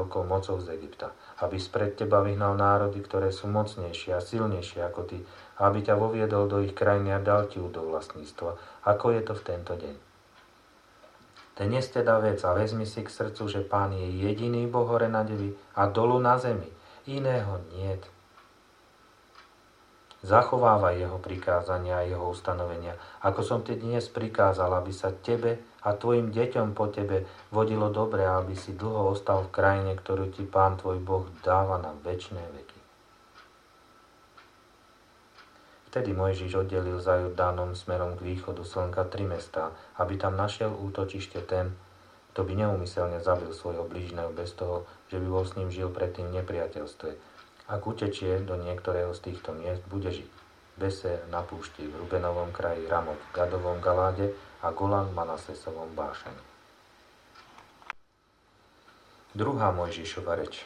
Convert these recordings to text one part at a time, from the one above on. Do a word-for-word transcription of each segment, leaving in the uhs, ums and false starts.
veľkou mocou z Egypta, aby spred teba vyhnal národy, ktoré sú mocnejšie a silnejšie ako ty, a aby ťa voviedol do ich krajiny a dal ti ju do vlastníctva, ako je to v tento deň. Dnes teda vec a vezmi si k srdcu, že Pán je jediný Boh hore na nebi a dolu na zemi, iného niet. Zachovávaj jeho prikázania a jeho ustanovenia, ako som ti dnes prikázal, aby sa tebe a tvojim deťom po tebe vodilo dobre a aby si dlho ostal v krajine, ktorú ti Pán tvoj Boh dáva na večné veky. Vtedy Mojžiš oddelil za Jordánom smerom k východu slnka tri mestá, aby tam našiel útočište ten, kto by neúmyselne zabil svojho blížneho bez toho, že by bol s ním žil predtým v nepriateľstve. Ak utečie do niektorého z týchto miest, bude žiť. Beser na púšti, v Rubenovom kraji, Ramot, v Gadovom Galáde a Golan v Manasesovom Bášani. Druhá Mojžišova reč.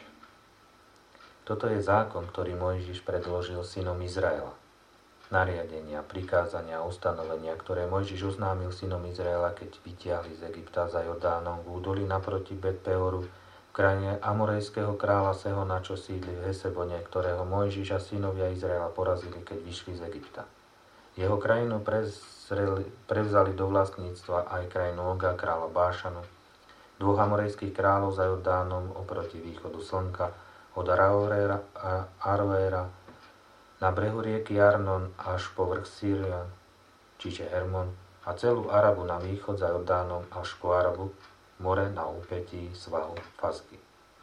Toto je zákon, ktorý Mojžiš predložil synom Izraela. Nariadenia, prikázania a ustanovenia, ktoré Mojžiš oznámil synom Izraela, keď vytiahli z Egypta za Jordánom v údolí naproti Bet-Peoru, v krajine Amorejského kráľa Sehona, čo sídli v Hesebone, ktorého Mojžiš a synovia Izraela porazili, keď vyšli z Egypta. Jeho krajinu prezreli, prevzali do vlastníctva aj krajinu Oga, kráľa Bášanu, dvoch amorejských kráľov za Jordánom oproti východu slnka, od Aroéra, Aroéra na brehu rieky Arnon až po vrch Sirian, čiže Hermon, a celú Arabu na východ za Jordánom až po Arabu, more na úpetí svahu Fasky.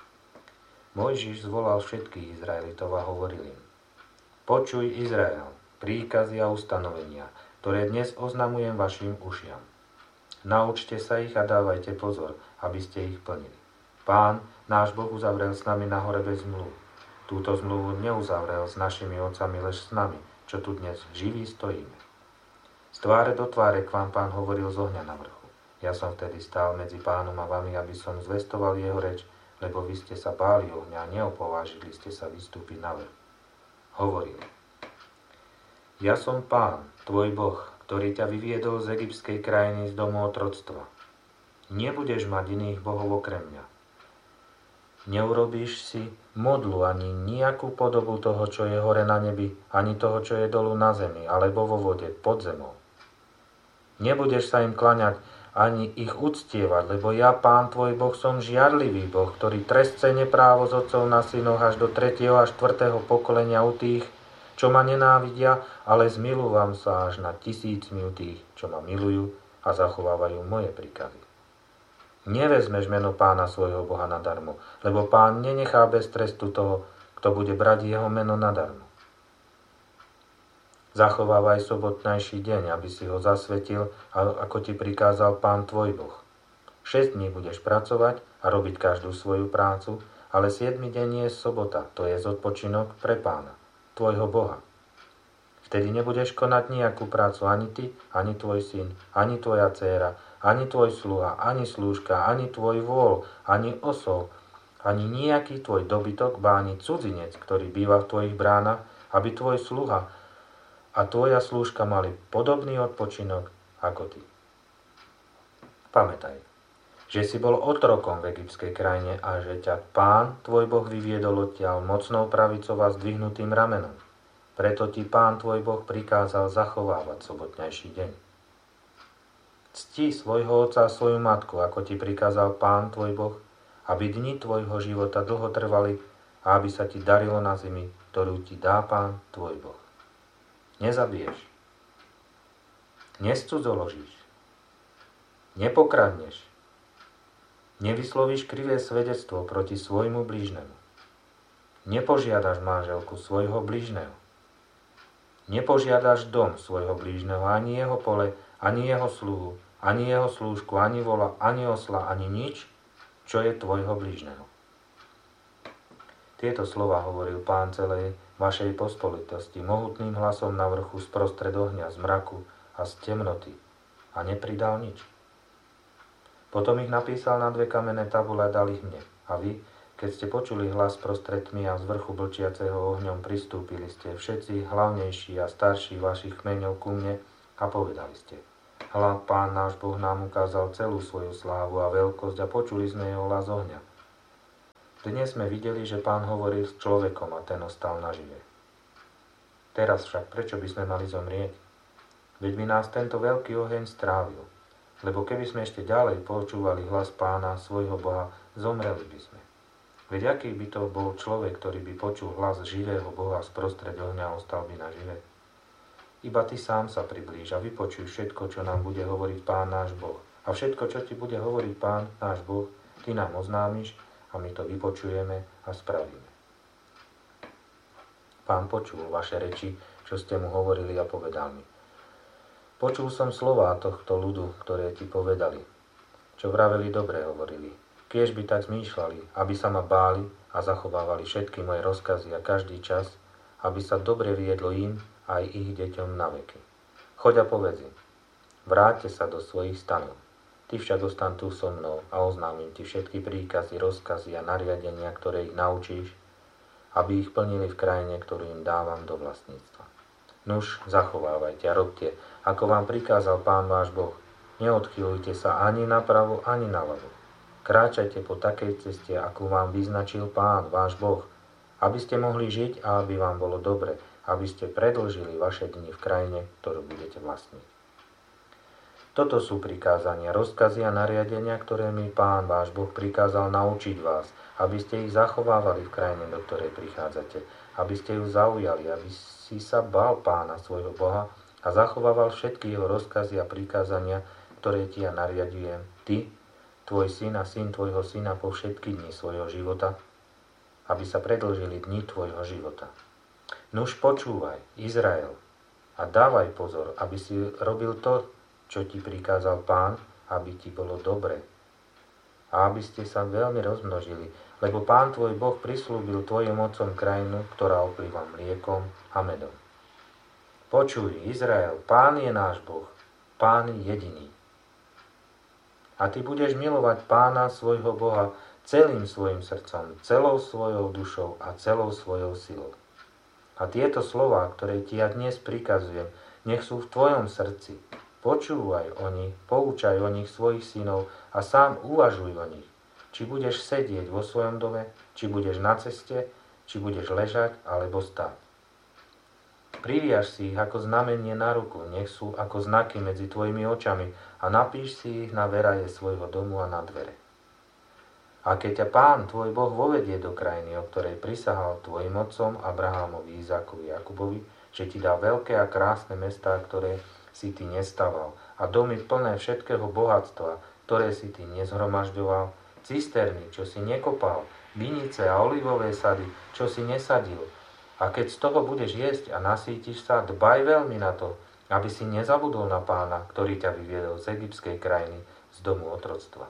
Mojžiš zvolal všetkých Izraelitov a hovoril im: Počuj, Izrael, príkazy a ustanovenia, ktoré dnes oznamujem vašim ušiam. Naučte sa ich a dávajte pozor, aby ste ich plnili. Pán, náš Boh, uzavrel s nami na hore bez zmluv. Túto zmluvu neuzavrel s našimi otcami, lež s nami, čo tu dnes živí stojíme. Z tváre do tváre k vám Pán hovoril z ohňa na vrchu. Ja som vtedy stál medzi Pánom a vami, aby som zvestoval jeho reč, lebo vy ste sa báli ohňa a neopovážili ste sa vystúpiť na vrch. Hovoril: Ja som Pán, tvoj Boh, ktorý ťa vyviedol z egyptskej krajiny z domu otroctva. Nebudeš mať iných bohov okrem mňa. Neurobíš si modlu ani nejakú podobu toho, čo je hore na nebi, ani toho, čo je dolu na zemi, alebo vo vode, pod zemou. Nebudeš sa im klaňať, ani ich uctievať, lebo ja, Pán tvoj Boh, som žiarlivý Boh, ktorý trestce neprávo z otcov na synoch až do tretieho a štvrtého pokolenia u tých, čo ma nenávidia, ale zmilúvam sa až na tisícmi u tých, čo ma milujú a zachovávajú moje príkazy. Nevezmeš meno Pána svojho Boha nadarmo, lebo Pán nenechá bez trestu toho, kto bude brať jeho meno nadarmo. Zachovávaj sobotnejší deň, aby si ho zasvetil, ako ti prikázal Pán tvoj Boh. Šesť dní budeš pracovať a robiť každú svoju prácu, ale siedmy deň je sobota, to je odpočinok pre Pána, tvojho Boha. Vtedy nebudeš konať nejakú prácu ani ty, ani tvoj syn, ani tvoja dcéra, ani tvoj sluha, ani slúžka, ani tvoj vôl, ani osol, ani nejaký tvoj dobytok, ba ani cudzinec, ktorý býva v tvojich bránach, aby tvoj sluha a tvoja slúžka mali podobný odpočinok ako ty. Pamätaj, že si bol otrokom v egyptskej krajine a že ťa Pán, tvoj Boh, vyviedol odtiaľ mocnou pravicou a zdvihnutým ramenom. Preto ti Pán, tvoj Boh, prikázal zachovávať sobotnejší deň. Cti svojho otca a svoju matku, ako ti prikázal Pán, tvoj Boh, aby dni tvojho života dlho trvali a aby sa ti darilo na zemi, ktorú ti dá Pán, tvoj Boh. Nezabiješ, nescudzoložíš, nepokradneš, nevyslovíš krivé svedectvo proti svojmu blížnemu, nepožiadaš manželku svojho blížneho, nepožiadaš dom svojho blížneho, ani jeho pole, ani jeho sluhu, ani jeho slúžku, ani vola, ani osla, ani nič, čo je tvojho blížneho. Tieto slova hovoril Pán celej vašej pospolitosti mohutným hlasom na vrchu sprostred ohňa, z mraku a z temnoty a nepridal nič. Potom ich napísal na dve kamenné tabule a dal ich mne. A vy, keď ste počuli hlas prostred tmy a z vrchu blčiaceho ohňom, pristúpili ste všetci hlavnejší a starší vašich kmeňov ku mne a povedali ste: Hľa, Pán náš Boh nám ukázal celú svoju slávu a veľkosť a počuli sme jeho hlas ohňa. Dnes sme videli, že Pán hovoril s človekom a ten ostal nažive. Teraz však prečo by sme mali zomrieť? Veď by nás tento veľký oheň strávil. Lebo keby sme ešte ďalej počúvali hlas Pána, svojho Boha, zomreli by sme. Veď aký by to bol človek, ktorý by počul hlas živého Boha sprostred ohňa a ostal by nažive? Iba ty sám sa priblíž a vypočuj všetko, čo nám bude hovoriť Pán náš Boh. A všetko, čo ti bude hovoriť Pán náš Boh, ty nám oznámiš a my to vypočujeme a spravíme. Pán počul vaše reči, čo ste mu hovorili a povedal mi. Počul som slová tohto ľudu, ktoré ti povedali. Čo vraveli, dobre hovorili. Kiež by tak zmýšľali, aby sa ma báli a zachovávali všetky moje rozkazy a každý čas, aby sa dobre viedlo im aj ich deťom na veky. Choď a povedz im, vráťte sa do svojich stanov. Ty však ostan tu so mnou a oznámim ti všetky príkazy, rozkazy a nariadenia, ktoré ich naučíš, aby ich plnili v krajine, ktorú im dávam do vlastníctva. Nuž, zachovávajte a robte, ako vám prikázal Pán váš Boh. Neodchýľujte sa ani napravo, ani naľavo. Kráčajte po takej ceste, akú vám vyznačil Pán váš Boh, aby ste mohli žiť a aby vám bolo dobre, aby ste predĺžili vaše dni v krajine, ktorú budete vlastniť. Toto sú prikázania, rozkazy a nariadenia, ktoré mi Pán váš Boh prikázal naučiť vás, aby ste ich zachovávali v krajine, do ktorej prichádzate, aby ste ju zaujali, aby si sa bál Pána svojho Boha a zachovával všetky jeho rozkazy a prikázania, ktoré ti ja nariadujem, ty, tvoj syn a syn tvojho syna po všetky dni svojho života, aby sa predĺžili dni tvojho života. Nuž počúvaj, Izrael, a dávaj pozor, aby si robil to, čo ti prikázal Pán, aby ti bolo dobre. A aby ste sa veľmi rozmnožili, lebo Pán tvoj Boh prislúbil tvojim otcom krajinu, ktorá oplýva mliekom a medom. Počuj, Izrael, Pán je náš Boh, Pán jediný. A ty budeš milovať Pána svojho Boha celým svojim srdcom, celou svojou dušou a celou svojou silou. A tieto slová, ktoré ti ja dnes prikazujem, nech sú v tvojom srdci. Počúvaj o nich, poučaj o nich svojich synov a sám uvažuj o nich. Či budeš sedieť vo svojom dome, či budeš na ceste, či budeš ležať alebo stáť. Priviaž si ich ako znamenie na ruku, nech sú ako znaky medzi tvojimi očami a napíš si ich na veraje svojho domu a na dvere. A keď ťa Pán, tvoj Boh, vovedie do krajiny, o ktorej prisahal tvojim otcom Abrahámovi, Izákovi, Jakubovi, že ti dá veľké a krásne mestá, ktoré si ty nestaval, a domy plné všetkého bohatstva, ktoré si ty nezhromažďoval, cisterny, čo si nekopal, vinice a olivové sady, čo si nesadil. A keď z toho budeš jesť a nasítiš sa, dbaj veľmi na to, aby si nezabudol na Pána, ktorý ťa vyviedol z egyptskej krajiny, z domu otroctva.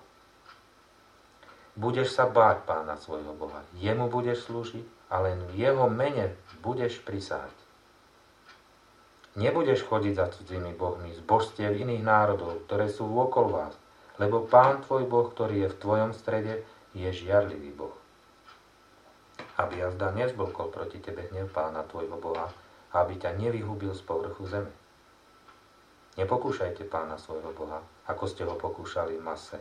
Budeš sa báť Pána svojho Boha, jemu budeš slúžiť a len v jeho mene budeš prisahať. Nebudeš chodiť za cudzými bohmi z božstiev iných národov, ktoré sú vôkol vás, lebo Pán tvoj Boh, ktorý je v tvojom strede, je žiarlivý Boh. Aby jazda nezblkol proti tebe hnev Pána tvojho Boha, a aby ťa nevyhubil z povrchu zeme. Nepokúšajte Pána svojho Boha, ako ste ho pokúšali v Mase.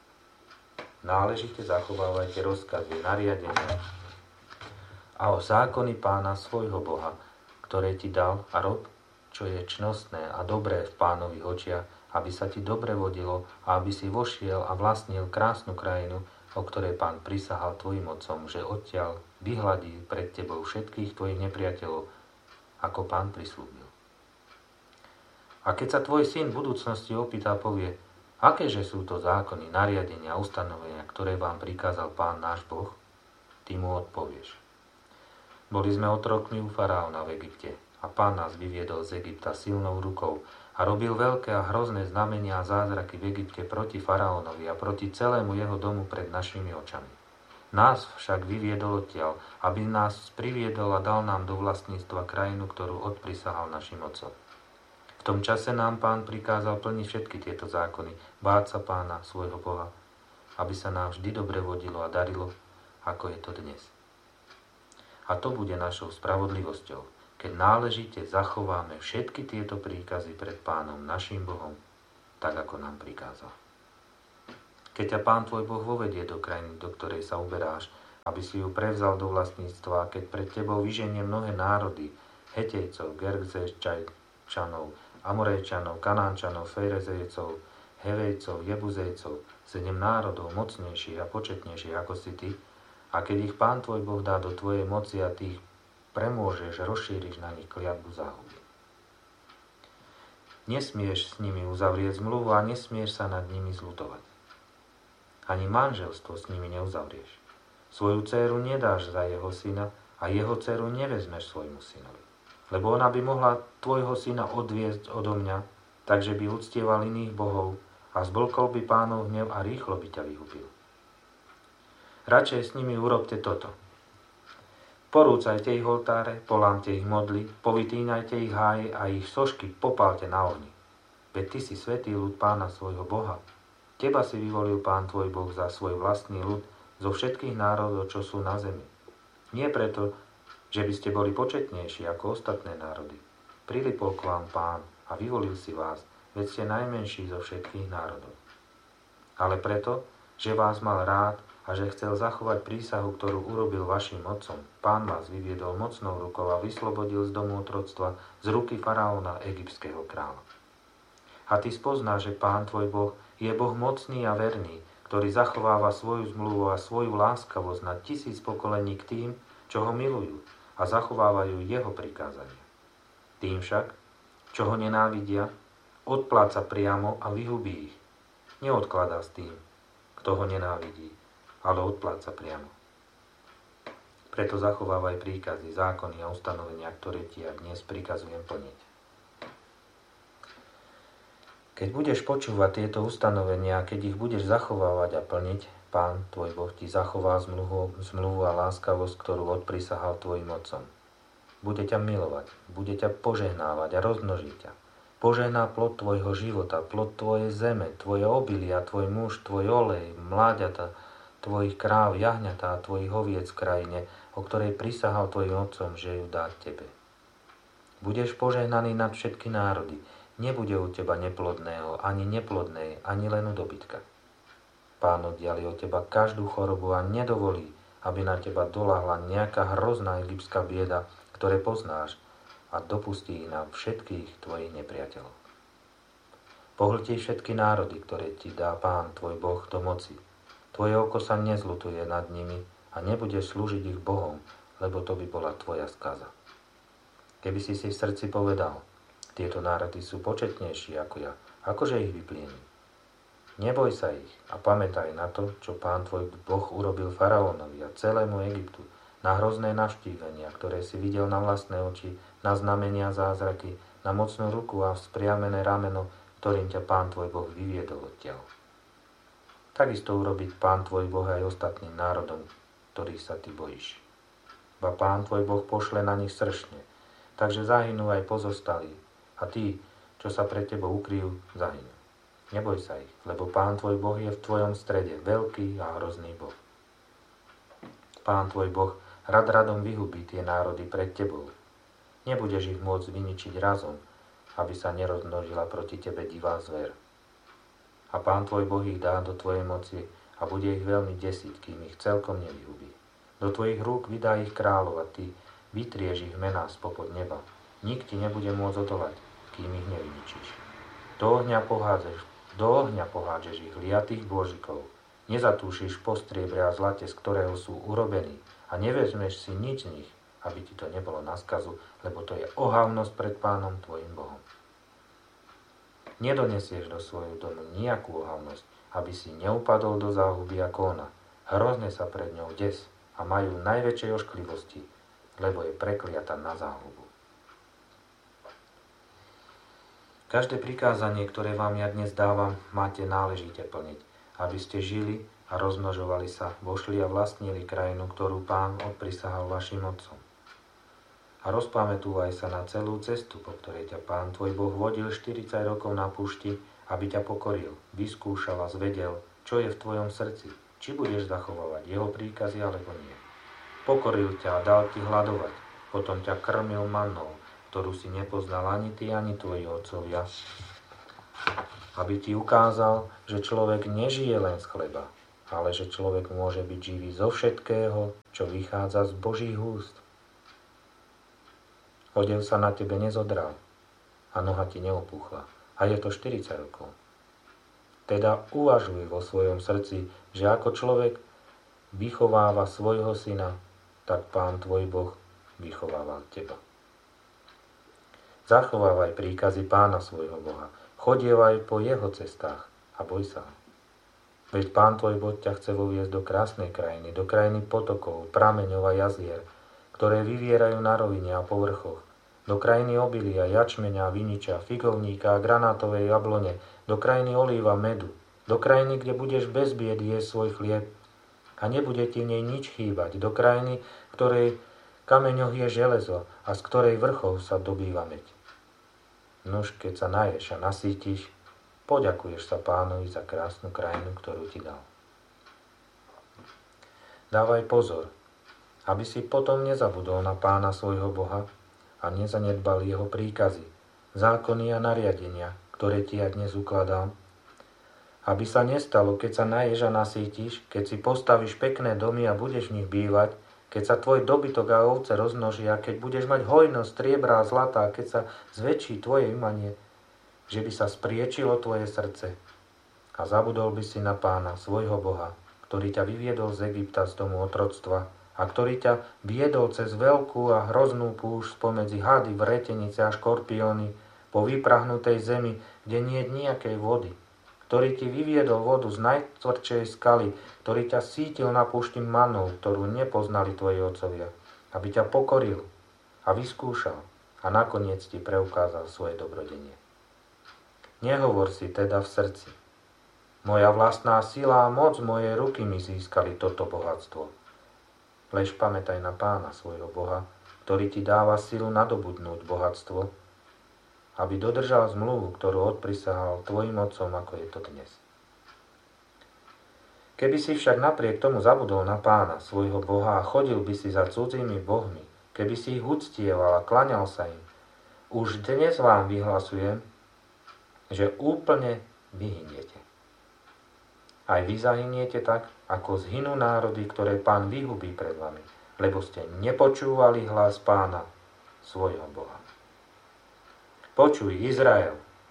Náležite zachovávajte rozkazy, nariadenia a o zákony Pána svojho Boha, ktoré ti dal, a rob, čo je čnostné a dobré v Pánových očiach, aby sa ti dobre vodilo a aby si vošiel a vlastnil krásnu krajinu, o ktorej Pán prisahal tvojim otcom, že odtiaľ vyhladí pred tebou všetkých tvojich nepriateľov, ako Pán prislúbil. A keď sa tvoj syn v budúcnosti opýta, povie, akéže sú to zákony, nariadenia a ustanovenia, ktoré vám prikázal Pán náš Boh, ty mu odpovieš. Boli sme otrokmi u faraóna v Egypte, a Pán nás vyviedol z Egypta silnou rukou a robil veľké a hrozné znamenia a zázraky v Egypte proti faraónovi a proti celému jeho domu pred našimi očami. Nás však vyviedol odtiaľ, aby nás priviedol a dal nám do vlastníctva krajinu, ktorú odprisahal našim otcom. V tom čase nám Pán prikázal plniť všetky tieto zákony, báť sa Pána, svojho Boha, aby sa nám vždy dobre vodilo a darilo, ako je to dnes. A to bude našou spravodlivosťou, keď náležite zachováme všetky tieto príkazy pred Pánom naším Bohom, tak ako nám prikázal. Keď ťa Pán tvoj Boh vovedie do krajiny, do ktorej sa uberáš, aby si ju prevzal do vlastníctva, keď pred tebou vyženie mnohé národy, Hetejcov, Gergzečanov, Amorejčanov, Kanánčanov, Ferezejcov, Hevejcov, Jebuzejcov, sedem národov mocnejších a početnejších ako si ty, a keď ich Pán tvoj Boh dá do tvojej moci a ty ich premôžeš, rozšíriš na nich kliatbu záhuby. Nesmieš s nimi uzavrieť zmluvu a nesmieš sa nad nimi zľutovať. Ani manželstvo s nimi neuzavrieš. Svoju dcéru nedáš za jeho syna a jeho dcéru nevezmeš svojmu synovi. Lebo ona by mohla tvojho syna odviesť odo mňa, takže by uctieval iných bohov a zblkol by Pánov hnev a rýchlo by ťa vyhubil. Radšej s nimi urobte toto. Porúcajte ich oltáre, polámte ich modly, povytínajte ich háje a ich sošky popálte na ohni. Veď ty si svätý ľud Pána svojho Boha. Teba si vyvolil Pán tvoj Boh za svoj vlastný ľud zo všetkých národov, čo sú na zemi. Nie preto, že by ste boli početnejší ako ostatné národy. Prilipol k vám Pán a vyvolil si vás, veď ste najmenší zo všetkých národov. Ale preto, že vás mal rád a že chcel zachovať prísahu, ktorú urobil vašim otcom, Pán vás vyviedol mocnou rukou a vyslobodil z domu otroctva z ruky faraóna egyptského kráľa. A ty spoznáš, že Pán tvoj Boh je Boh mocný a verný, ktorý zachováva svoju zmluvu a svoju láskavosť na tisíc pokolení k tým, čo ho milujú a zachovávajú jeho prikázania. Tým však, čo ho nenávidia, odpláca priamo a vyhubí ich. Neodkladá s tým, kto ho nenávidí, ale odpláca priamo. Preto zachovávaj príkazy, zákony a ustanovenia, ktoré ti ja dnes prikazujem plniť. Keď budeš počúvať tieto ustanovenia, keď ich budeš zachovávať a plniť, Pán tvoj Boh ti zachová zmluvu, zmluvu a láskavosť, ktorú odprisahal tvojim otcom. Bude ťa milovať, bude ťa požehnávať a rozmnoží ťa. Požehná plod tvojho života, plod tvojej zeme, tvoje obilia, tvoj muž, tvoj olej, mláďata, tvojich kráv, jahňatá a tvojich oviec v krajine, o ktorej prisahal tvojim otcom, že ju dá tebe. Budeš požehnaný nad všetky národy, nebude u teba neplodného, ani neplodnej, ani len u dobytka. Pán oddiali od teba každú chorobu a nedovolí, aby na teba doľahla nejaká hrozná egyptská bieda, ktoré poznáš, a dopustí ich na všetkých tvojich nepriateľov. Pohltí všetky národy, ktoré ti dá Pán tvoj Boh do moci. Tvoje oko sa nezľutuje nad nimi a nebudeš slúžiť ich bohom, lebo to by bola tvoja skaza. Keby si si v srdci povedal, tieto národy sú početnejší ako ja, akože ich vypliením. Neboj sa ich a pamätaj na to, čo Pán tvoj Boh urobil faraónovi a celému Egyptu, na hrozné navštívenia, ktoré si videl na vlastné oči, na znamenia zázraky, na mocnú ruku a vzpriamené rameno, ktorým ťa Pán tvoj Boh vyviedol odtiaľ. Takisto urobiť Pán tvoj Boh aj ostatným národom, ktorých sa ty bojíš. Ba Pán tvoj Boh pošle na nich sršne, takže zahynú aj pozostalí, a tí, čo sa pred tebou ukryjú, zahynú. Neboj sa ich, lebo Pán tvoj Boh je v tvojom strede, veľký a hrozný Boh. Pán tvoj Boh rad radom vyhubí tie národy pred tebou. Nebudeš ich môcť vyničiť razom, aby sa nerozmnožila proti tebe divá zver. A Pán tvoj Boh ich dá do tvojej moci a bude ich veľmi desiť, kým ich celkom nevyhubí. Do tvojich rúk vydá ich kráľov a ty vytrieš ich mená spopod neba. Nik ti nebude môcť odolať, kým ich nevyničíš. Do ohňa pohádžeš, do ohňa pohádžeš ich liatých božikov. Nezatúšiš po striebre a zlate, z ktorého sú urobení, a nevezmeš si nič z nich, aby ti to nebolo na skazu, lebo to je ohavnosť pred Pánom tvojim Bohom. Nedonesieš do svojho domu nejakú ohavnosť, aby si neupadol do záhuby ako ona. Hrozne sa pred ňou des a majú najväčšej ošklivosti, lebo je prekliata na záhubu. Každé prikázanie, ktoré vám ja dnes dávam, máte náležite plniť, aby ste žili a rozmnožovali sa, vošli a vlastnili krajinu, ktorú Pán odprisahal vašim otcom. A rozpamätúvaj sa na celú cestu, po ktorej ťa Pán tvoj Boh vodil štyridsať rokov na púšti, aby ťa pokoril, vyskúšal a zvedel, čo je v tvojom srdci, či budeš zachovávať jeho príkazy alebo nie. Pokoril ťa a dal ti hladovať, potom ťa krmil mannou, ktorú si nepoznal ani ty, ani tvoji otcovia, aby ti ukázal, že človek nežije len z chleba, ale že človek môže byť živý zo všetkého, čo vychádza z Božích úst. Odev sa na tebe nezodral a noha ti neopúchla. A je to štyridsať rokov. Teda uvažuj vo svojom srdci, že ako človek vychováva svojho syna, tak Pán tvoj Boh vychováva teba. Zachovávaj príkazy Pána svojho Boha. Chodievaj po jeho cestách a boj sa. Veď Pán tvoj Boh ťa chce voviesť do krásnej krajiny, do krajiny potokov, prameňov a jazier, ktoré vyvierajú na rovine a povrchoch, do krajiny obilia, jačmeňa, viniča, figovníka a granátovej jablone, do krajiny olíva, medu, do krajiny, kde budeš bez biedy jesť svoj chlieb a nebude ti v nej nič chýbať, do krajiny, ktorej kameňoch je železo a z ktorej vrchov sa dobýva meď. Nož, keď sa naješ a nasítiš, poďakuješ sa Pánovi za krásnu krajinu, ktorú ti dal. Dávaj pozor, aby si potom nezabudol na Pána svojho Boha a nezanedbal jeho príkazy, zákony a nariadenia, ktoré ti ja dnes ukladám, aby sa nestalo, keď sa naješ a nasítiš, keď si postavíš pekné domy a budeš v nich bývať, keď sa tvoj dobytok a ovce rozmnožia, keď budeš mať hojnosť striebra a zlata, keď sa zväčší tvoje imanie, že by sa spriečilo tvoje srdce a zabudol by si na Pána, svojho Boha, ktorý ťa vyviedol z Egypta, z domu otroctva a ktorý ťa viedol cez veľkú a hroznú púšť spomedzi hady, vretenice a škorpióny po vyprahnutej zemi, kde nie je nejakej vody, ktorý ti vyviedol vodu z najtvrdšej skaly, ktorý ťa sítil na púšti manou, ktorú nepoznali tvoji otcovia, aby ťa pokoril a vyskúšal a nakoniec ti preukázal svoje dobrodenie. Nehovor si teda v srdci: moja vlastná sila a moc mojej ruky mi získali toto bohatstvo. Lež pamätaj na Pána svojho Boha, ktorý ti dáva silu nadobudnúť bohatstvo, aby dodržal zmluvu, ktorú odprisahal tvojim otcom, ako je to dnes. Keby si však napriek tomu zabudol na Pána svojho Boha a chodil by si za cudzými bohmi, keby si ich uctieval a klaňal sa im, už dnes vám vyhlasujem, že úplne vyhyniete. Aj vy zahyniete tak, ako zhynú národy, ktoré Pán vyhubí pred vami, lebo ste nepočúvali hlas Pána, svojho Boha. Počuj, Izrael!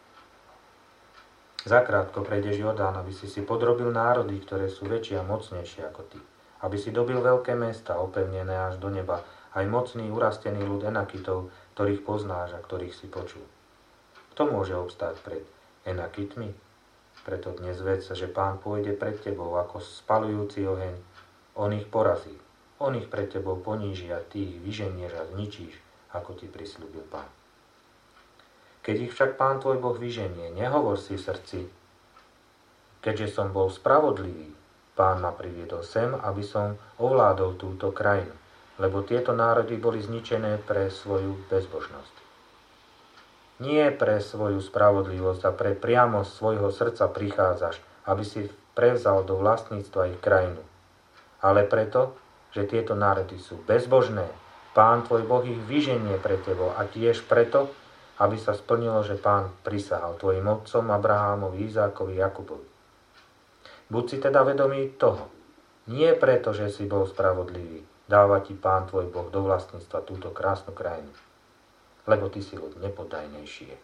Zakrátko prejdeš Jordán, aby si si podrobil národy, ktoré sú väčšie a mocnejšie ako ty. Aby si dobil veľké mesta, opevnené až do neba, aj mocný, urastený ľud Enakitov, ktorých poznáš a ktorých si počul. Kto môže obstáť pred Enakitmi? Preto dnes vedz, že Pán pôjde pred tebou ako spalujúci oheň. On ich porazí. On ich pred tebou poníži a ty ich vyženieš a zničíš, ako ti prisľúbil Pán. Keď ich však Pán tvoj Boh vyženie, nehovor si v srdci: keďže som bol spravodlivý, Pán ma priviedol sem, aby som ovládol túto krajinu, lebo tieto národy boli zničené pre svoju bezbožnosť. Nie pre svoju spravodlivosť a pre priamosť svojho srdca prichádzaš, aby si prevzal do vlastníctva ich krajinu, ale preto, že tieto národy sú bezbožné, Pán tvoj Boh ich vyženie pre tebou a tiež preto, aby sa splnilo, že Pán prisahal tvojim otcom Abrahámovi, Izákovi, Jakubovi. Buď si teda vedomý toho, nie preto, že si bol spravodlivý, dáva ti Pán tvoj Boh do vlastníctva túto krásnu krajinu, lebo ty si ľud nepodajnejšie.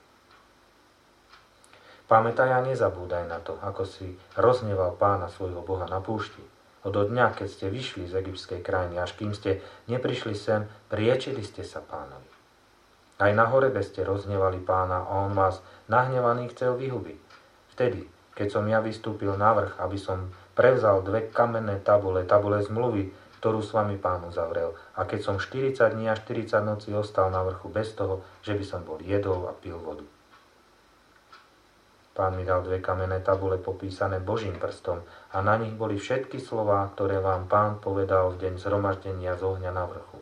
Pamätaj a nezabúdaj na to, ako si rozneval Pána svojho Boha na púšti. Od dňa, keď ste vyšli z egyptskej krajiny, až kým ste neprišli sem, priečili ste sa Pánovi. Aj na Horebe ste roznevali Pána a on vás nahnevaný chcel vyhubiť. Vtedy, keď som ja vystúpil na vrch, aby som prevzal dve kamenné tabule, tabule zmluvy, ktorú s vami Pán uzavrel, a keď som štyridsať dní a štyridsať nocí ostal na vrchu bez toho, že by som bol jedol a pil vodu. Pán mi dal dve kamenné tabule popísané Božím prstom a na nich boli všetky slová, ktoré vám Pán povedal v deň zhromaždenia z ohňa na vrchu.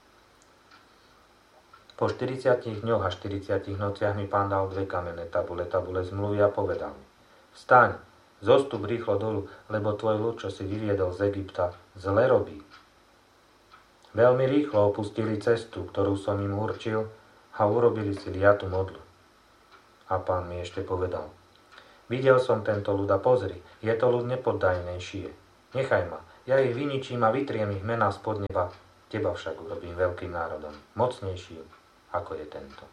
Po štyridsiatich dňoch a štyridsiatich nociach mi Pán dal dve kamenné tabule, tabule zmluvy a povedal mi: vstaň, zostup rýchlo dolu, lebo tvoj ľud, čo si vyviedol z Egypta, zle robí. Veľmi rýchlo opustili cestu, ktorú som im určil, a urobili si liatu modlu. A Pán mi ešte povedal: videl som tento ľud a pozri, je to ľud nepoddajnejšie. Nechaj ma, ja ich vyničím a vytriem ich mená spod neba, teba však urobím veľkým národom, mocnejším, ako je tento.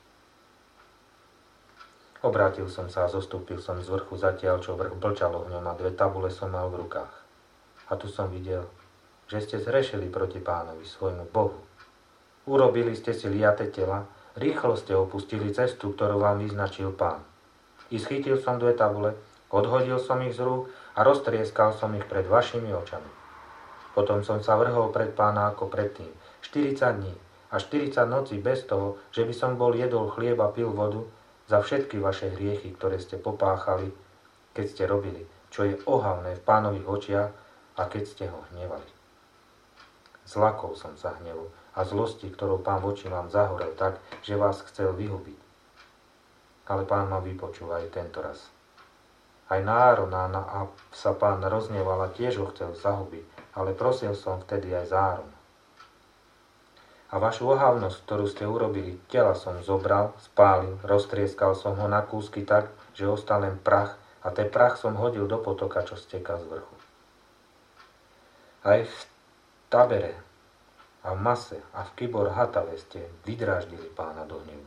Obrátil som sa a zostúpil som z vrchu zatiaľ, čo vrch blčal ohňom a dve tabule som mal v rukách. A tu som videl, že ste zhrešili proti Pánovi, svojmu Bohu. Urobili ste si liate tela, rýchlo ste opustili cestu, ktorú vám vyznačil Pán. I schytil som dve tabule, odhodil som ich z rúk a roztrieskal som ich pred vašimi očami. Potom som sa vrhol pred Pána ako predtým, štyridsať dní a štyridsať nocí bez toho, že by som bol jedol chlieb a pil vodu, za všetky vaše hriechy, ktoré ste popáchali, keď ste robili, čo je ohavné v Pánových očiach a keď ste ho hnevali. Zlakol som sa hnevu a zlosti, ktorou Pán voči vám zahorel tak, že vás chcel vyhubiť. Ale Pán ma vypočul aj tento raz. Aj na Árona a sa Pán rozneval a tiež ho chcel zahubiť, ale prosil som vtedy aj za Árona. A vašu ohavnosť, ktorú ste urobili, tela som zobral, spálil, roztrieskal som ho na kúsky tak, že ostal len prach a ten prach som hodil do potoka, čo steká z vrchu. Aj v Tabere a v Mase a v Kibor Hatave ste vydráždili Pána do hnevu.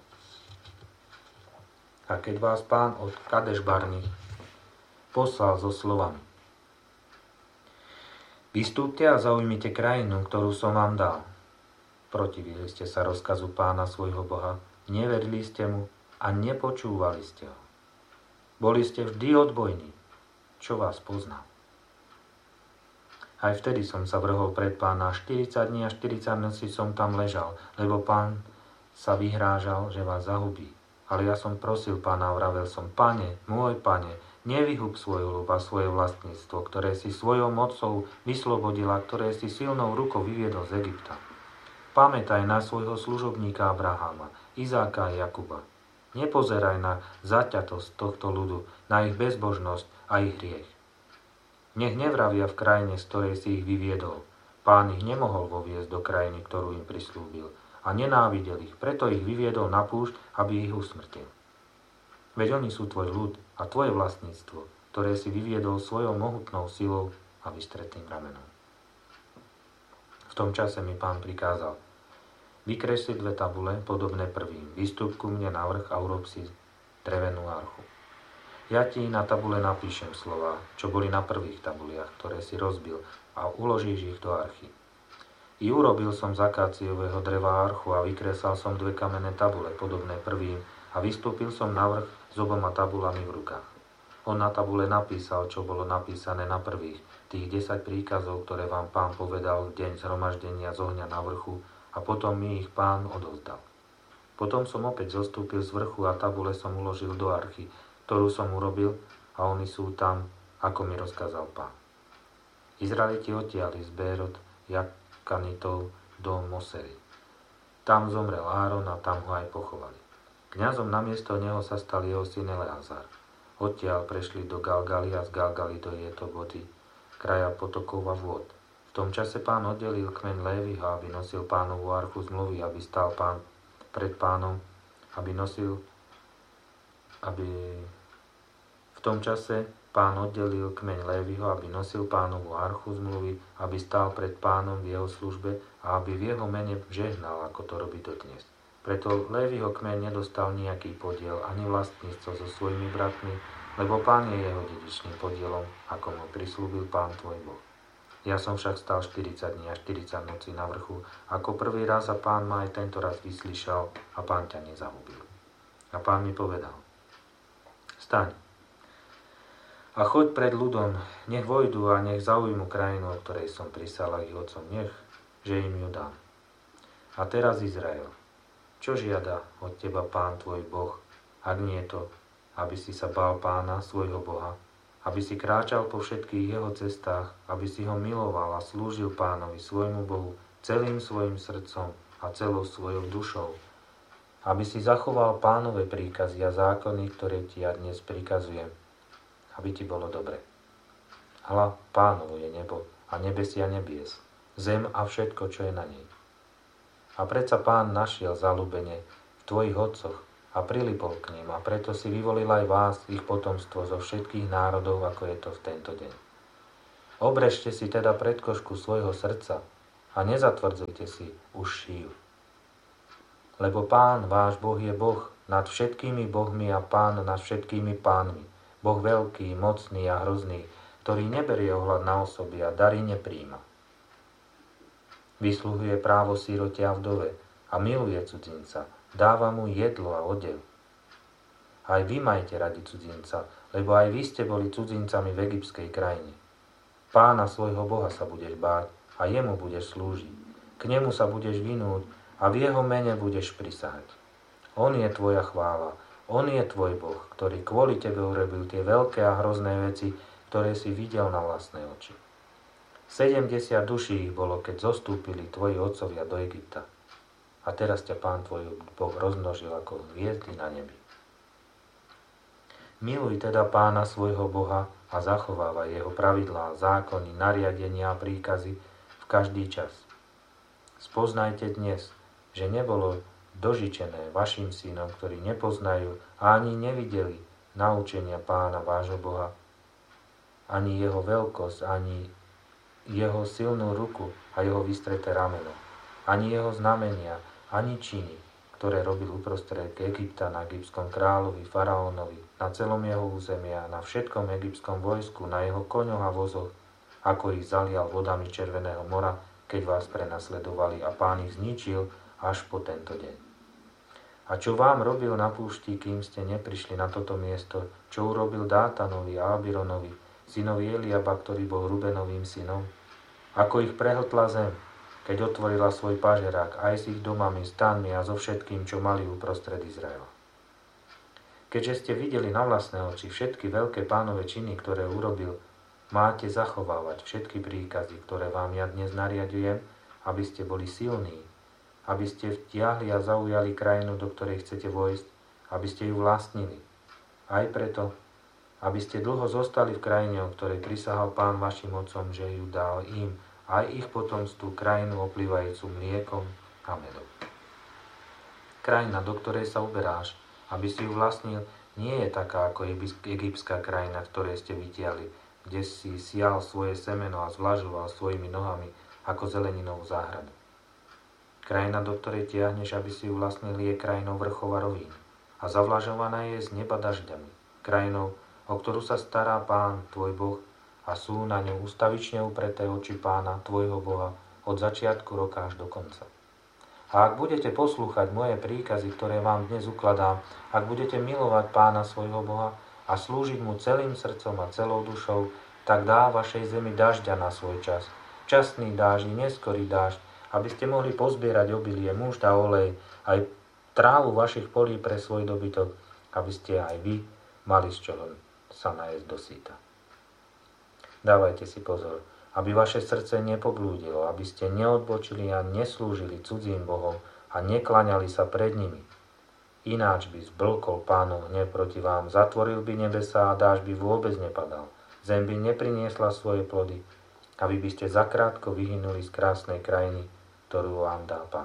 A keď vás Pán od Kadeš Barny poslal so slovami: Vystúpte a zaujmite krajinu, ktorú som vám dal. Protivili ste sa rozkazu Pána svojho Boha, neverili ste mu a nepočúvali ste ho. Boli ste vždy odbojní, čo vás poznal. Aj vtedy som sa vrhol pred Pána, štyridsať dní a štyridsať nocí som tam ležal, lebo Pán sa vyhrážal, že vás zahubí. Ale ja som prosil Pána a vravel som: Pane, môj Pane, nevyhub svoju ľub a svoje vlastníctvo, ktoré si svojou mocou vyslobodila, ktoré si silnou rukou vyviedol z Egypta. Pamätaj na svojho služobníka Abraháma, Izáka a Jakuba. Nepozeraj na zaťatosť tohto ľudu, na ich bezbožnosť a ich hriech. Nech nevravia v krajine, z ktorej si ich vyviedol. Pán ich nemohol voviesť do krajiny, ktorú im prislúbil, a nenávidel ich, preto ich vyviedol na púšť, aby ich usmrtil. Veď oni sú tvoj ľud a tvoje vlastníctvo, ktoré si vyviedol svojou mohutnou silou a vystretým ramenom. V tom čase mi Pán prikázal: vykresli dve tabule, podobné prvým, vystup ku mne na vrch a urob si drevenú archu. Ja ti na tabule napíšem slova, čo boli na prvých tabuliach, ktoré si rozbil, a uložíš ich do archy. I urobil som z akáciového dreva archu a vykresal som dve kamenné tabule, podobné prvým, a vystúpil som na vrch s oboma tabulami v rukách. On na tabule napísal, čo bolo napísané na prvých, tých desať príkazov, ktoré vám Pán povedal v deň zhromaždenia z ohňa na vrchu, a potom mi ich Pán odovzdal. Potom som opäť zostúpil z vrchu a tabule som uložil do archy, ktorú som urobil, a oni sú tam, ako mi rozkázal Pán. Izraeliti odtiahli z Bérot Jakanitov do Mosery. Tam zomrel Áron a tam ho aj pochovali. Kňazom namiesto neho sa stal jeho syn Eleazar. Odtiaľ prešli do Galgali a z Galgali do Jetobody, kraja potokov a vôd. V tom čase Pán oddelil kmeň Léviho, aby nosil Pánovu archu zmluvy, aby stál Pán pred Pánom, aby nosil, aby... V tom čase Pán oddelil kmeň Léviho, aby nosil Pánovu archu zmluvy, aby stál pred Pánom v jeho službe a aby v jeho mene žehnal, ako to robí dodnes. Preto Léviho kmeň nedostal nejaký podiel ani vlastníctvo so svojimi bratmi, lebo Pán je jeho dedičným podielom, ako mu prislúbil Pán tvoj Boh. Ja som však stal štyridsať dní a štyridsať nocí na vrchu, ako prvý raz, a Pán ma aj tento raz vyslyšal a Pán ťa nezahubil. A Pán mi povedal: Staň a choď pred ľudom, nech vojdu a nech zaujmu krajinu, o ktorej som prisal ich otcom, nech, že im ju dám. A teraz Izrael, čo žiada od teba Pán tvoj Boh, ak nie to, aby si sa bál Pána svojho Boha, aby si kráčal po všetkých jeho cestách, aby si ho miloval a slúžil Pánovi svojmu Bohu celým svojim srdcom a celou svojou dušou, aby si zachoval Pánove príkazy a zákony, ktoré ti ja dnes prikazujem, aby ti bolo dobre. Hľa, Pánovo je nebo a nebesia nebies, zem a všetko, čo je na nej. A predsa Pán našiel zaľúbenie v tvojich otcoch a prilipol k nim, a preto si vyvolil aj vás, ich potomstvo zo všetkých národov, ako je to v tento deň. Obrežte si teda predkošku svojho srdca a nezatvrdzujte si už šív. Lebo Pán, váš Boh, je Boh nad všetkými bohmi a Pán nad všetkými pánmi. Boh veľký, mocný a hrozný, ktorý neberie ohľad na osoby a dary nepríjma. Vysluhuje právo sirote a vdove a miluje cudzinca, dáva mu jedlo a odev. Aj vy majte radi cudzinca, lebo aj vy ste boli cudzincami v egyptskej krajine. Pána svojho Boha sa budeš báť a jemu budeš slúžiť. K nemu sa budeš vinúť a v jeho mene budeš prisahať. On je tvoja chvála, on je tvoj Boh, ktorý kvôli tebe urobil tie veľké a hrozné veci, ktoré si videl na vlastné oči. sedemdesiat duší ich bolo, keď zostúpili tvoji otcovia do Egypta. A teraz ťa Pán tvoj Boh rozmnožil ako hviezdy na nebi. Miluj teda Pána svojho Boha a zachovávaj jeho pravidlá, zákony, nariadenia a príkazy v každý čas. Spoznajte dnes, že nebolo dožičené vašim synom, ktorí nepoznajú a ani nevideli naučenia Pána vášho Boha, ani jeho veľkosť, ani jeho silnú ruku a jeho vystreté rameno, ani jeho znamenia, ani činy, ktoré robil uprostred Egypta na egyptskom kráľovi, faraónovi, na celom jeho územia, na všetkom egyptskom vojsku, na jeho koňoch a vozoch, ako ich zalial vodami Červeného mora, keď vás prenasledovali a Pán ich zničil až po tento deň. A čo vám robil na púšti, kým ste neprišli na toto miesto, čo urobil Dátanovi a Abironovi, synovi Eliaba, ktorý bol Rubenovým synom? Ako ich prehltla zem, keď otvorila svoj pažerák aj s ich domami, stanmi a so všetkým, čo mali uprostred Izraela. Keďže ste videli na vlastné oči všetky veľké Pánove činy, ktoré urobil, máte zachovávať všetky príkazy, ktoré vám ja dnes nariadujem, aby ste boli silní, aby ste vtiahli a zaujali krajinu, do ktorej chcete vojsť, aby ste ju vlastnili. Aj preto, aby ste dlho zostali v krajine, o ktorej prisahal Pán vašim otcom, že ju dal im, aj ich potomstvu, krajinu oplývajúcu mliekom a medom. Krajina, do ktorej sa uberáš, aby si ju vlastnil, nie je taká ako egyptská krajina, v ktorej ste vytiali, kde si sial svoje semeno a zvlažoval svojimi nohami ako zeleninovú záhradu. Krajina, do ktorej tiahneš, aby si ju vlastnil, je krajinou vrchov a rovín a zavlažovaná je z neba dažďami. Krajinou, o ktorú sa stará Pán, tvoj Boh, a sú na ňu ustavične upreté oči Pána, tvojho Boha, od začiatku roka až do konca. A ak budete poslúchať moje príkazy, ktoré vám dnes ukladám, ak budete milovať Pána svojho Boha a slúžiť mu celým srdcom a celou dušou, tak dá vašej zemi dažďa na svoj čas. Časný dážď, neskorý dážď, aby ste mohli pozbierať obilie, múšt a olej, aj trávu vašich polí pre svoj dobytok, aby ste aj vy mali z čoho sa najesť do síta. Dávajte si pozor, aby vaše srdce nepoblúdilo, aby ste neodbočili a neslúžili cudzím bohom a nekláňali sa pred nimi. Ináč by zblkol Pánov hnev proti vám, zatvoril by nebesá a dážď by vôbec nepadal. Zem by nepriniesla svoje plody, aby by ste zakrátko vyhynuli z krásnej krajiny, ktorú vám dá Pán.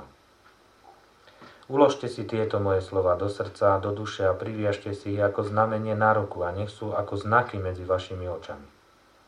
Uložte si tieto moje slova do srdca a do duše a priviažte si ich ako znamenie na ruku a nech sú ako znaky medzi vašimi očami.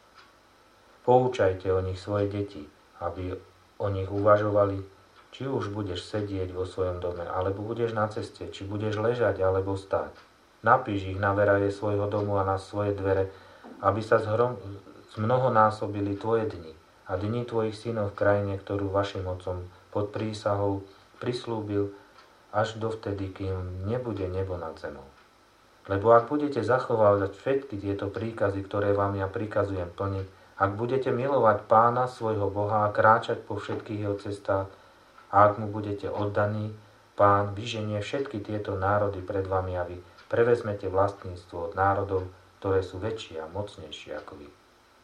Poučajte o nich svoje deti, aby o nich uvažovali, či už budeš sedieť vo svojom dome, alebo budeš na ceste, či budeš ležať, alebo stáť. Napíš ich na veraje svojho domu a na svoje dvere, aby sa zhrom, zmnohonásobili tvoje dni a dni tvojich synov v krajine, ktorú vašim otcom pod prísahou prislúbil, až dovtedy, kým nebude nebo nad zemou. Lebo ak budete zachovávať všetky tieto príkazy, ktoré vám ja prikazujem plniť, ak budete milovať Pána svojho Boha a kráčať po všetkých jeho cestách, a ak mu budete oddaní, Pán vyženie všetky tieto národy pred vami a vy prevezmete vlastníctvo od národov, ktoré sú väčšie a mocnejšie ako vy.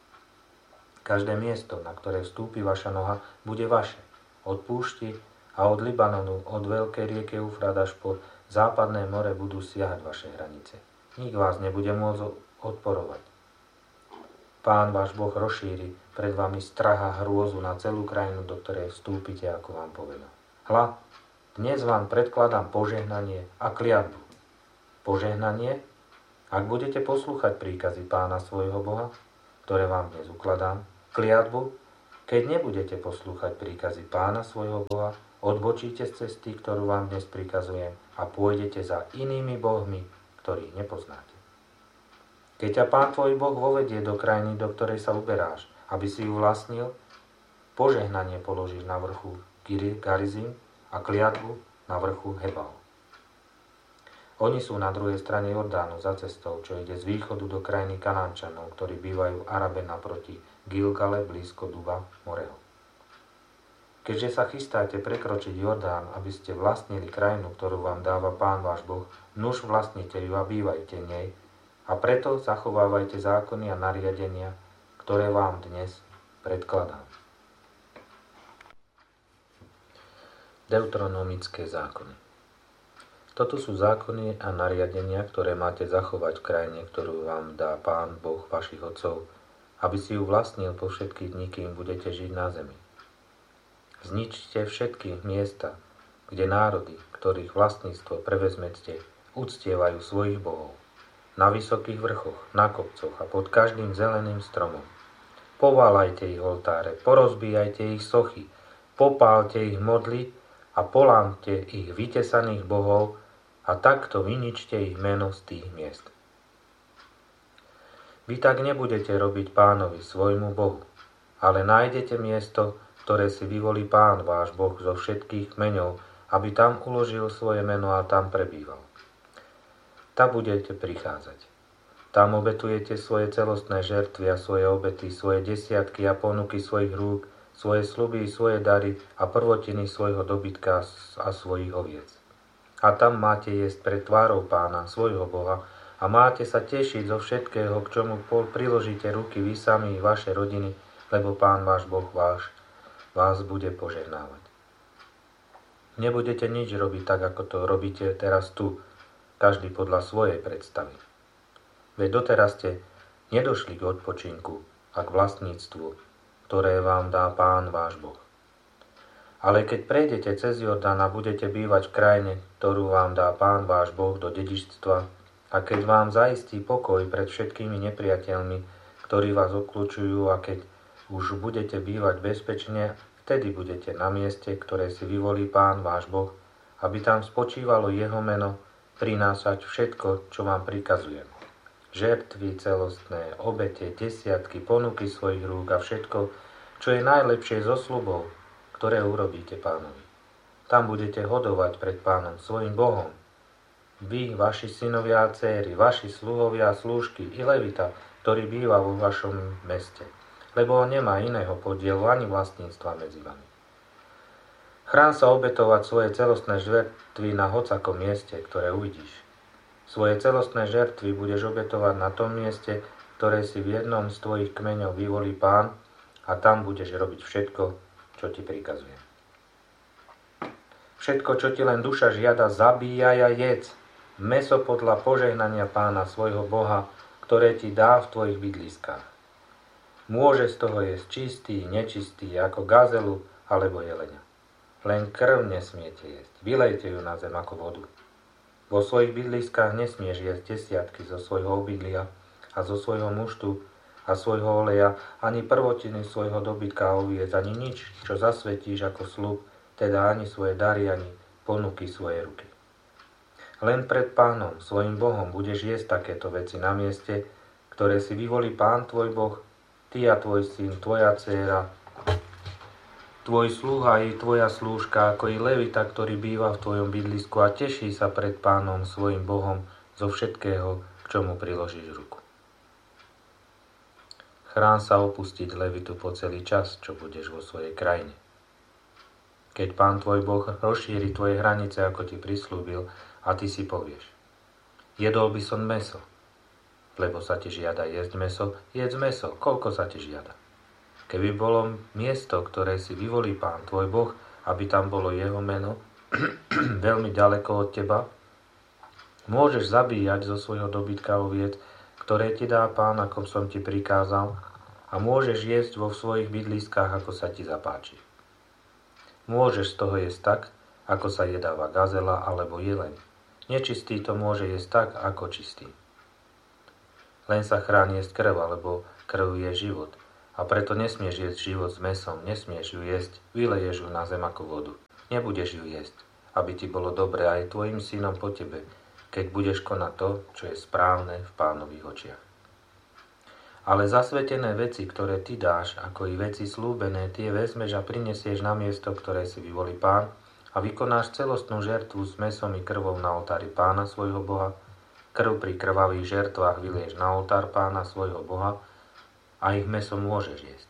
Každé miesto, na ktoré vstúpi vaša noha, bude vaše. Od púšti a od Libanonu, od veľkej rieke Eufrat až po západné more budú siahať vaše hranice. Nik vás nebude môcť odporovať. Pán váš Boh rozšíri pred vami strach a hrôzu na celú krajinu, do ktorej vstúpite, ako vám povedal. Hľa, dnes vám predkladám požehnanie a kliatbu. Požehnanie, ak budete poslúchať príkazy Pána svojho Boha, ktoré vám dnes ukladám, kliatbu, keď nebudete poslúchať príkazy Pána svojho Boha, odbočíte z cesty, ktorú vám dnes prikazujem a pôjdete za inými bohmi, ktorých nepoznáte. Keď ťa Pán tvoj Boh vovedie do krajiny, do ktorej sa uberáš, aby si ju vlastnil, požehnanie položíš na vrchu Garizim a kliatbu na vrchu Hebal. Oni sú na druhej strane Jordánu za cestou, čo ide z východu do krajiny Kanánčanov, ktorí bývajú v Arabe naproti Gilgale blízko Duba Moreho. Keďže sa chystáte prekročiť Jordán, aby ste vlastnili krajinu, ktorú vám dáva Pán váš Boh, nuž vlastnite ju a bývajte v nej, a preto zachovávajte zákony a nariadenia, ktoré vám dnes predkladám. Deuteronomické zákony. Toto sú zákony a nariadenia, ktoré máte zachovať v krajine, ktorú vám dá Pán Boh vašich otcov, aby si ju vlastnil po všetky dni, kým budete žiť na zemi. Zničte všetky miesta, kde národy, ktorých vlastníctvo prevezmete, uctievajú svojich bohov. Na vysokých vrchoch, na kopcoch a pod každým zeleným stromom. Poválajte ich oltáre, porozbíjajte ich sochy, popálte ich modly a polámte ich vytesaných bohov, a takto vyničte ich meno z tých miest. Vy tak nebudete robiť Pánovi, svojmu Bohu, ale nájdete miesto, ktoré si vyvolí Pán váš Boh zo všetkých kmeňov, aby tam uložil svoje meno a tam prebýval. Tam budete prichádzať. Tam obetujete svoje celostné žertvy a svoje obety, svoje desiatky a ponuky svojich rúk, svoje sľuby, svoje dary a prvotiny svojho dobytka a svojich oviec. A tam máte jesť pred tvárou Pána, svojho Boha, a máte sa tešiť zo všetkého, k čomu priložíte ruky vy sami i vaše rodiny, lebo Pán váš Boh váš vás bude požehnávať. Nebudete nič robiť tak, ako to robíte teraz tu, každý podľa svojej predstavy. Veď doteraz ste nedošli k odpočinku a k vlastníctvu, ktoré vám dá Pán váš Boh. Ale keď prejdete cez Jordán a budete bývať v krajine, ktorú vám dá Pán váš Boh do dedičstva, a keď vám zaistí pokoj pred všetkými nepriateľmi, ktorí vás obkľúčujú, a keď už budete bývať bezpečne, vtedy budete na mieste, ktoré si vyvolí Pán váš Boh, aby tam spočívalo jeho meno, prinášať všetko, čo vám prikazujem. Žertvy celostné, obete, desiatky, ponuky svojich rúk a všetko, čo je najlepšie zo sľubov, ktoré urobíte Pánovi. Tam budete hodovať pred Pánom, svojim Bohom. Vy, vaši synovia a céry, vaši sluhovia a slúžky i levita, ktorý býva vo vašom meste, lebo on nemá iného podielu ani vlastníctva medzi vami. Chrán sa obetovať svoje celostné žertvy na hocakom mieste, ktoré uvidíš. Svoje celostné žertvy budeš obetovať na tom mieste, ktoré si v jednom z tvojich kmeňov vyvolí Pán, a tam budeš robiť všetko, čo ti prikazujem. Všetko, čo ti len duša žiada, zabíjaj a jedz. Mäso podľa požehnania Pána svojho Boha, ktoré ti dá v tvojich bydliskách. Môže z toho jesť čistý, nečistý, ako gazelu alebo jelenia. Len krv nesmiete jesť. Vylejte ju na zem ako vodu. Vo svojich bydliskách nesmieš jesť desiatky zo svojho obydlia a zo svojho muštu a svojho oleja, ani prvotiny svojho dobytka a oviec, ani nič, čo zasvetíš ako sľub, teda ani svoje dary, ani ponuky svojej ruky. Len pred Pánom, svojim Bohom, budeš jesť takéto veci na mieste, ktoré si vyvolí Pán tvoj Boh, ty a tvoj syn, tvoja dcéra, tvoj sluha i tvoja slúžka, ako i levita, ktorý býva v tvojom bydlisku, a teší sa pred Pánom, svojim Bohom, zo všetkého, k čomu priložíš ruku. Chrán sa opustiť levitu po celý čas, čo budeš vo svojej krajine. Keď Pán tvoj Boh rozšíri tvoje hranice, ako ti prislúbil, a ty si povieš: jedol by som mäso, lebo sa ti žiada jesť mäso, jedz mäso, koľko sa ti žiada. Keby bolo miesto, ktoré si vyvolí Pán tvoj Boh, aby tam bolo jeho meno, veľmi ďaleko od teba, môžeš zabíjať zo svojho dobytka oviec, ktoré ti dá Pán, ako som ti prikázal, a môžeš jesť vo svojich bydliskách, ako sa ti zapáči. Môžeš z toho jesť tak, ako sa jedáva gazela alebo jeleň. Nečistý to môže jesť tak, ako čistý. Len sa chráň jesť krv, alebo krv je život. A preto nesmieš jesť život s mesom, nesmieš ju jesť, vyleješ ju na zem ako vodu. Nebudeš ju jesť, aby ti bolo dobre aj tvojim synom po tebe, keď budeš konať to, čo je správne v Pánových očiach. Ale zasvetené veci, ktoré ty dáš, ako i veci slúbené, tie vezmeš a prinesieš na miesto, ktoré si vyvolí Pán, a vykonáš celostnú žertvu s mesom i krvou na oltári Pána svojho Boha. Krv pri krvavých žertvách vylieš na oltár Pána svojho Boha a ich meso môžeš jesť.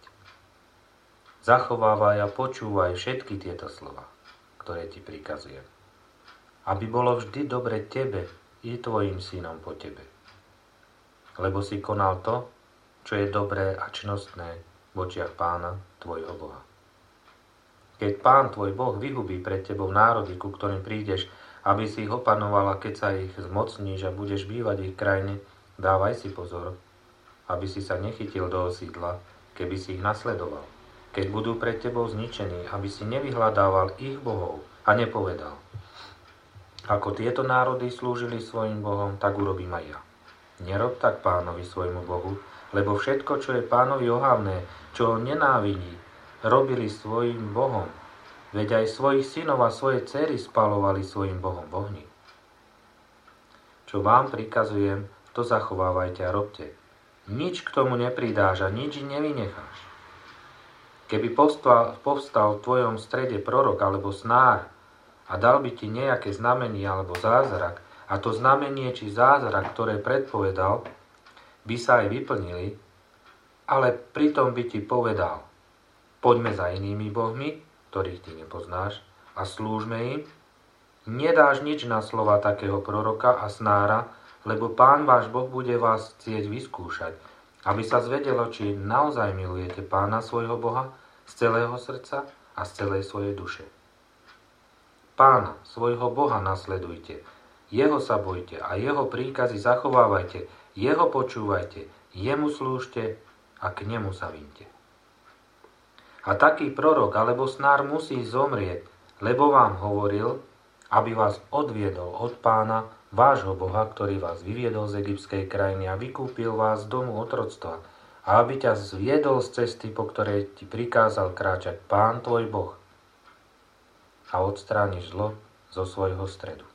Zachovávaj a počúvaj všetky tieto slova, ktoré ti prikazujem, aby bolo vždy dobre tebe i tvojim synom po tebe. Lebo si konal to, čo je dobré a čnostné v očiach Pána tvojho Boha. Keď Pán tvoj Boh vyhubí pred tebou národy, ku ktorým prídeš, aby si ich opanovala, keď sa ich zmocníš a budeš bývať v ich krajine, dávaj si pozor, aby si sa nechytil do osídla, keby si ich nasledoval. Keď budú pred tebou zničení, aby si nevyhľadával ich bohov a nepovedal: ako tieto národy slúžili svojim bohom, tak urobím aj ja. Nerob tak Pánovi svojmu Bohu, lebo všetko, čo je Pánovi ohavné, čo ho nenávidí, robili svojim bohom. Veď aj svojich synov a svoje dcery spalovali svojim bohom v ohni. Čo vám prikazujem, to zachovávajte a robte. Nič k tomu nepridáš a nič nevynecháš. Keby povstal, povstal v tvojom strede prorok alebo snár a dal by ti nejaké znamenie alebo zázrak, a to znamenie či zázrak, ktoré predpovedal, by sa aj vyplnili, ale pritom by ti povedal: poďme za inými bohmi, ktorých ty nepoznáš, a slúžme im, nedáš nič na slova takého proroka a snára, lebo Pán váš Boh bude vás chcieť vyskúšať, aby sa zvedelo, či naozaj milujete Pána svojho Boha z celého srdca a z celej svojej duše. Pána, svojho Boha nasledujte, jeho sa bojte a jeho príkazy zachovávajte, jeho počúvajte, jemu slúžte a k nemu sa vynte. A taký prorok alebo snár musí zomrieť, lebo vám hovoril, aby vás odviedol od Pána, vášho Boha, ktorý vás vyviedol z egyptskej krajiny a vykúpil vás z domu otroctva, a aby ťa zviedol z cesty, po ktorej ti prikázal kráčať Pán tvoj Boh, a odstrániš zlo zo svojho stredu.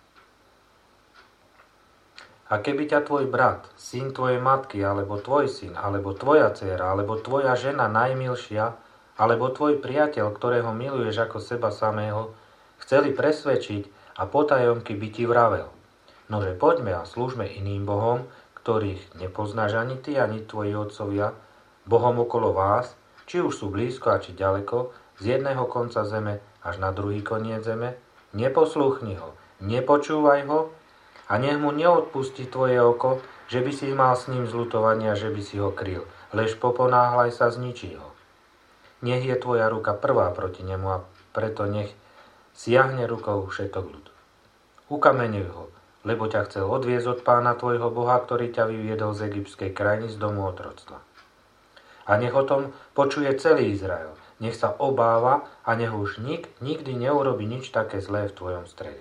A keby ťa tvoj brat, syn tvojej matky, alebo tvoj syn, alebo tvoja dcéra, alebo tvoja žena najmilšia, alebo tvoj priateľ, ktorého miluješ ako seba samého, chceli presvedčiť a potajomky by ti vravel: nože poďme a slúžme iným bohom, ktorých nepoznáš ani ty, ani tvoji otcovia, bohom okolo vás, či už sú blízko a či ďaleko, z jedného konca zeme až na druhý koniec zeme, neposlúchni ho, nepočúvaj ho a nech mu neodpustí tvoje oko, že by si mal s ním zľutovania, že by si ho kryl, lež poponáhľaj sa, zničí ho. Nech je tvoja ruka prvá proti nemu a preto nech siahne rukou všetok ľud. Ukameňuj ho, lebo ťa chcel odviezť od Pána tvojho Boha, ktorý ťa vyviedol z egyptskej krajiny, z domu otroctva. A nech o tom počuje celý Izrael, nech sa obáva a nech už nik nikdy neurobi nič také zlé v tvojom strede.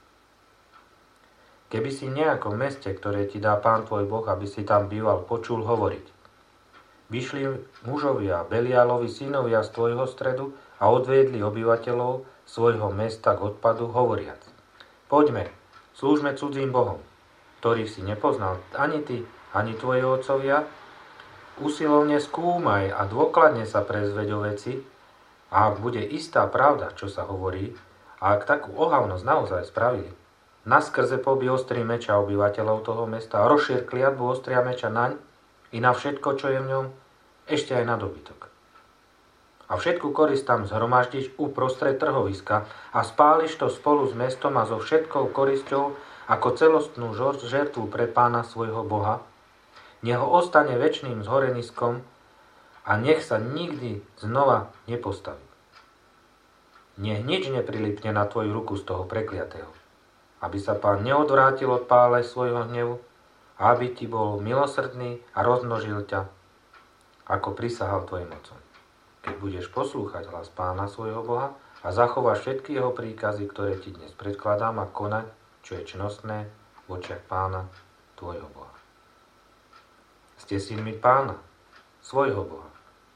Keby si v nejakom meste, ktoré ti dá Pán tvoj Boh, aby si tam býval, počul hovoriť: vyšli mužovia, Beliálovi synovia z tvojho stredu a odviedli obyvateľov svojho mesta k odpadu, hovoriac: poďme, slúžme cudzím bohom, ktorých si nepoznal ani ty, ani tvoji otcovia. Usilovne skúmaj a dôkladne sa prezveď o veci, a ak bude istá pravda, čo sa hovorí, a ak takú ohavnosť naozaj spravili, naskrze pobij ostrý meča obyvateľov toho mesta a rozšír kliatbu ostria meča naň i na všetko, čo je v ňom, ešte aj na dobytok. A všetku korisť tam zhromaždíš uprostred trhoviska a spáliš to spolu s mestom a so všetkou korisťou ako celostnú žertvu pre Pána svojho Boha. Nech ho ostane večným zhoreniskom a nech sa nikdy znova nepostaví. Nech nič neprilipne na tvoju ruku z toho prekliatého, aby sa Pán neodvrátil od pále svojho hnevu a aby ti bol milosrdný a rozmnožil ťa, ako prisahal tvojim otcom. Keď budeš poslúchať hlas Pána svojho Boha a zachováš všetky jeho príkazy, ktoré ti dnes predkladám, a konať, čo je čnostné v očiach Pána tvojho Boha. Ste synmi Pána, svojho Boha,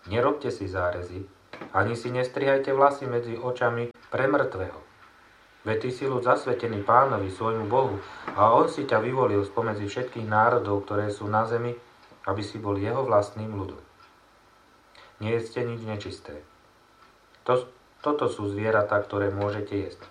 Nerobte si zárezy, ani si nestrihajte vlasy medzi očami pre mŕtvého. Veď ty si ľud zasvetený Pánovi, svojmu Bohu, a on si ťa vyvolil spomedzi všetkých národov, ktoré sú na zemi, aby si bol jeho vlastným ľudom. Nejedzte nič nečisté. To, toto sú zvieratá, ktoré môžete jesť.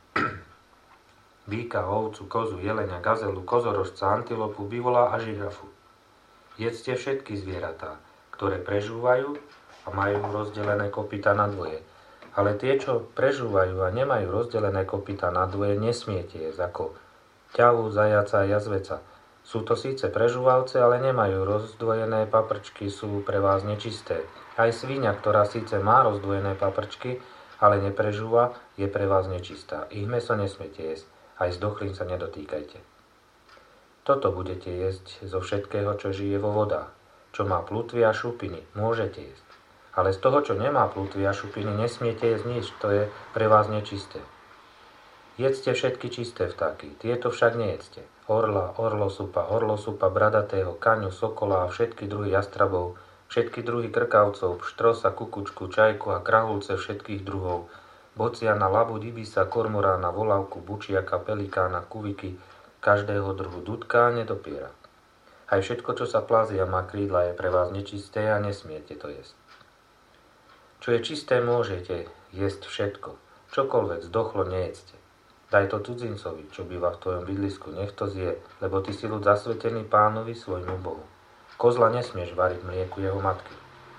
Býka, ovcu, kozu, jelenia, gazelu, kozorožca, antilopu, bivola a žirafu. Jedzte všetky zvieratá, ktoré prežúvajú a majú rozdelené kopytá na dvoje. Ale tie, čo prežúvajú a nemajú rozdelené kopytá na dvoje, nesmiete jesť, ako ťavu, zajaca a jazveca. Sú to síce prežúvavce, ale nemajú rozdvojené paprčky, sú pre vás nečisté. Aj sviňa, ktorá síce má rozdvojené paprčky, ale neprežúva, je pre vás nečistá. Ich mäso nesmiete jesť, aj zdochlín sa nedotýkajte. Toto budete jesť zo všetkého, čo žije vo vodách. Čo má plutvy a šupiny, môžete jesť. Ale z toho, čo nemá plutvy a šupiny, nesmiete jesť nič, to je pre vás nečisté. Jedzte všetky čisté vtáky, tieto však nejedzte. Orla, orlosupa, orlosupa, bradatého, kaňu, sokola a všetky druhy jastrabov, všetky druhy krkavcov, pštrosa, kukučku, čajku a krahulce všetkých druhov, bociana, labuť, ibisa, kormorána, volavku, bučiaka, pelikána, kuviky, každého druhu dudka a nedopiera. Aj všetko, čo sa plazí a má krídla, je pre vás nečisté a nesmiete to jesť. Čo je čisté, môžete jesť všetko. Čokoľvek zdochlo, nejedzte. Daj to cudzincovi, čo býva v tvojom bydlisku, nech to zje, lebo ty si ľud zasvetený Pánovi, svojmu Bohu. Kozla nesmieš variť mlieku jeho matky.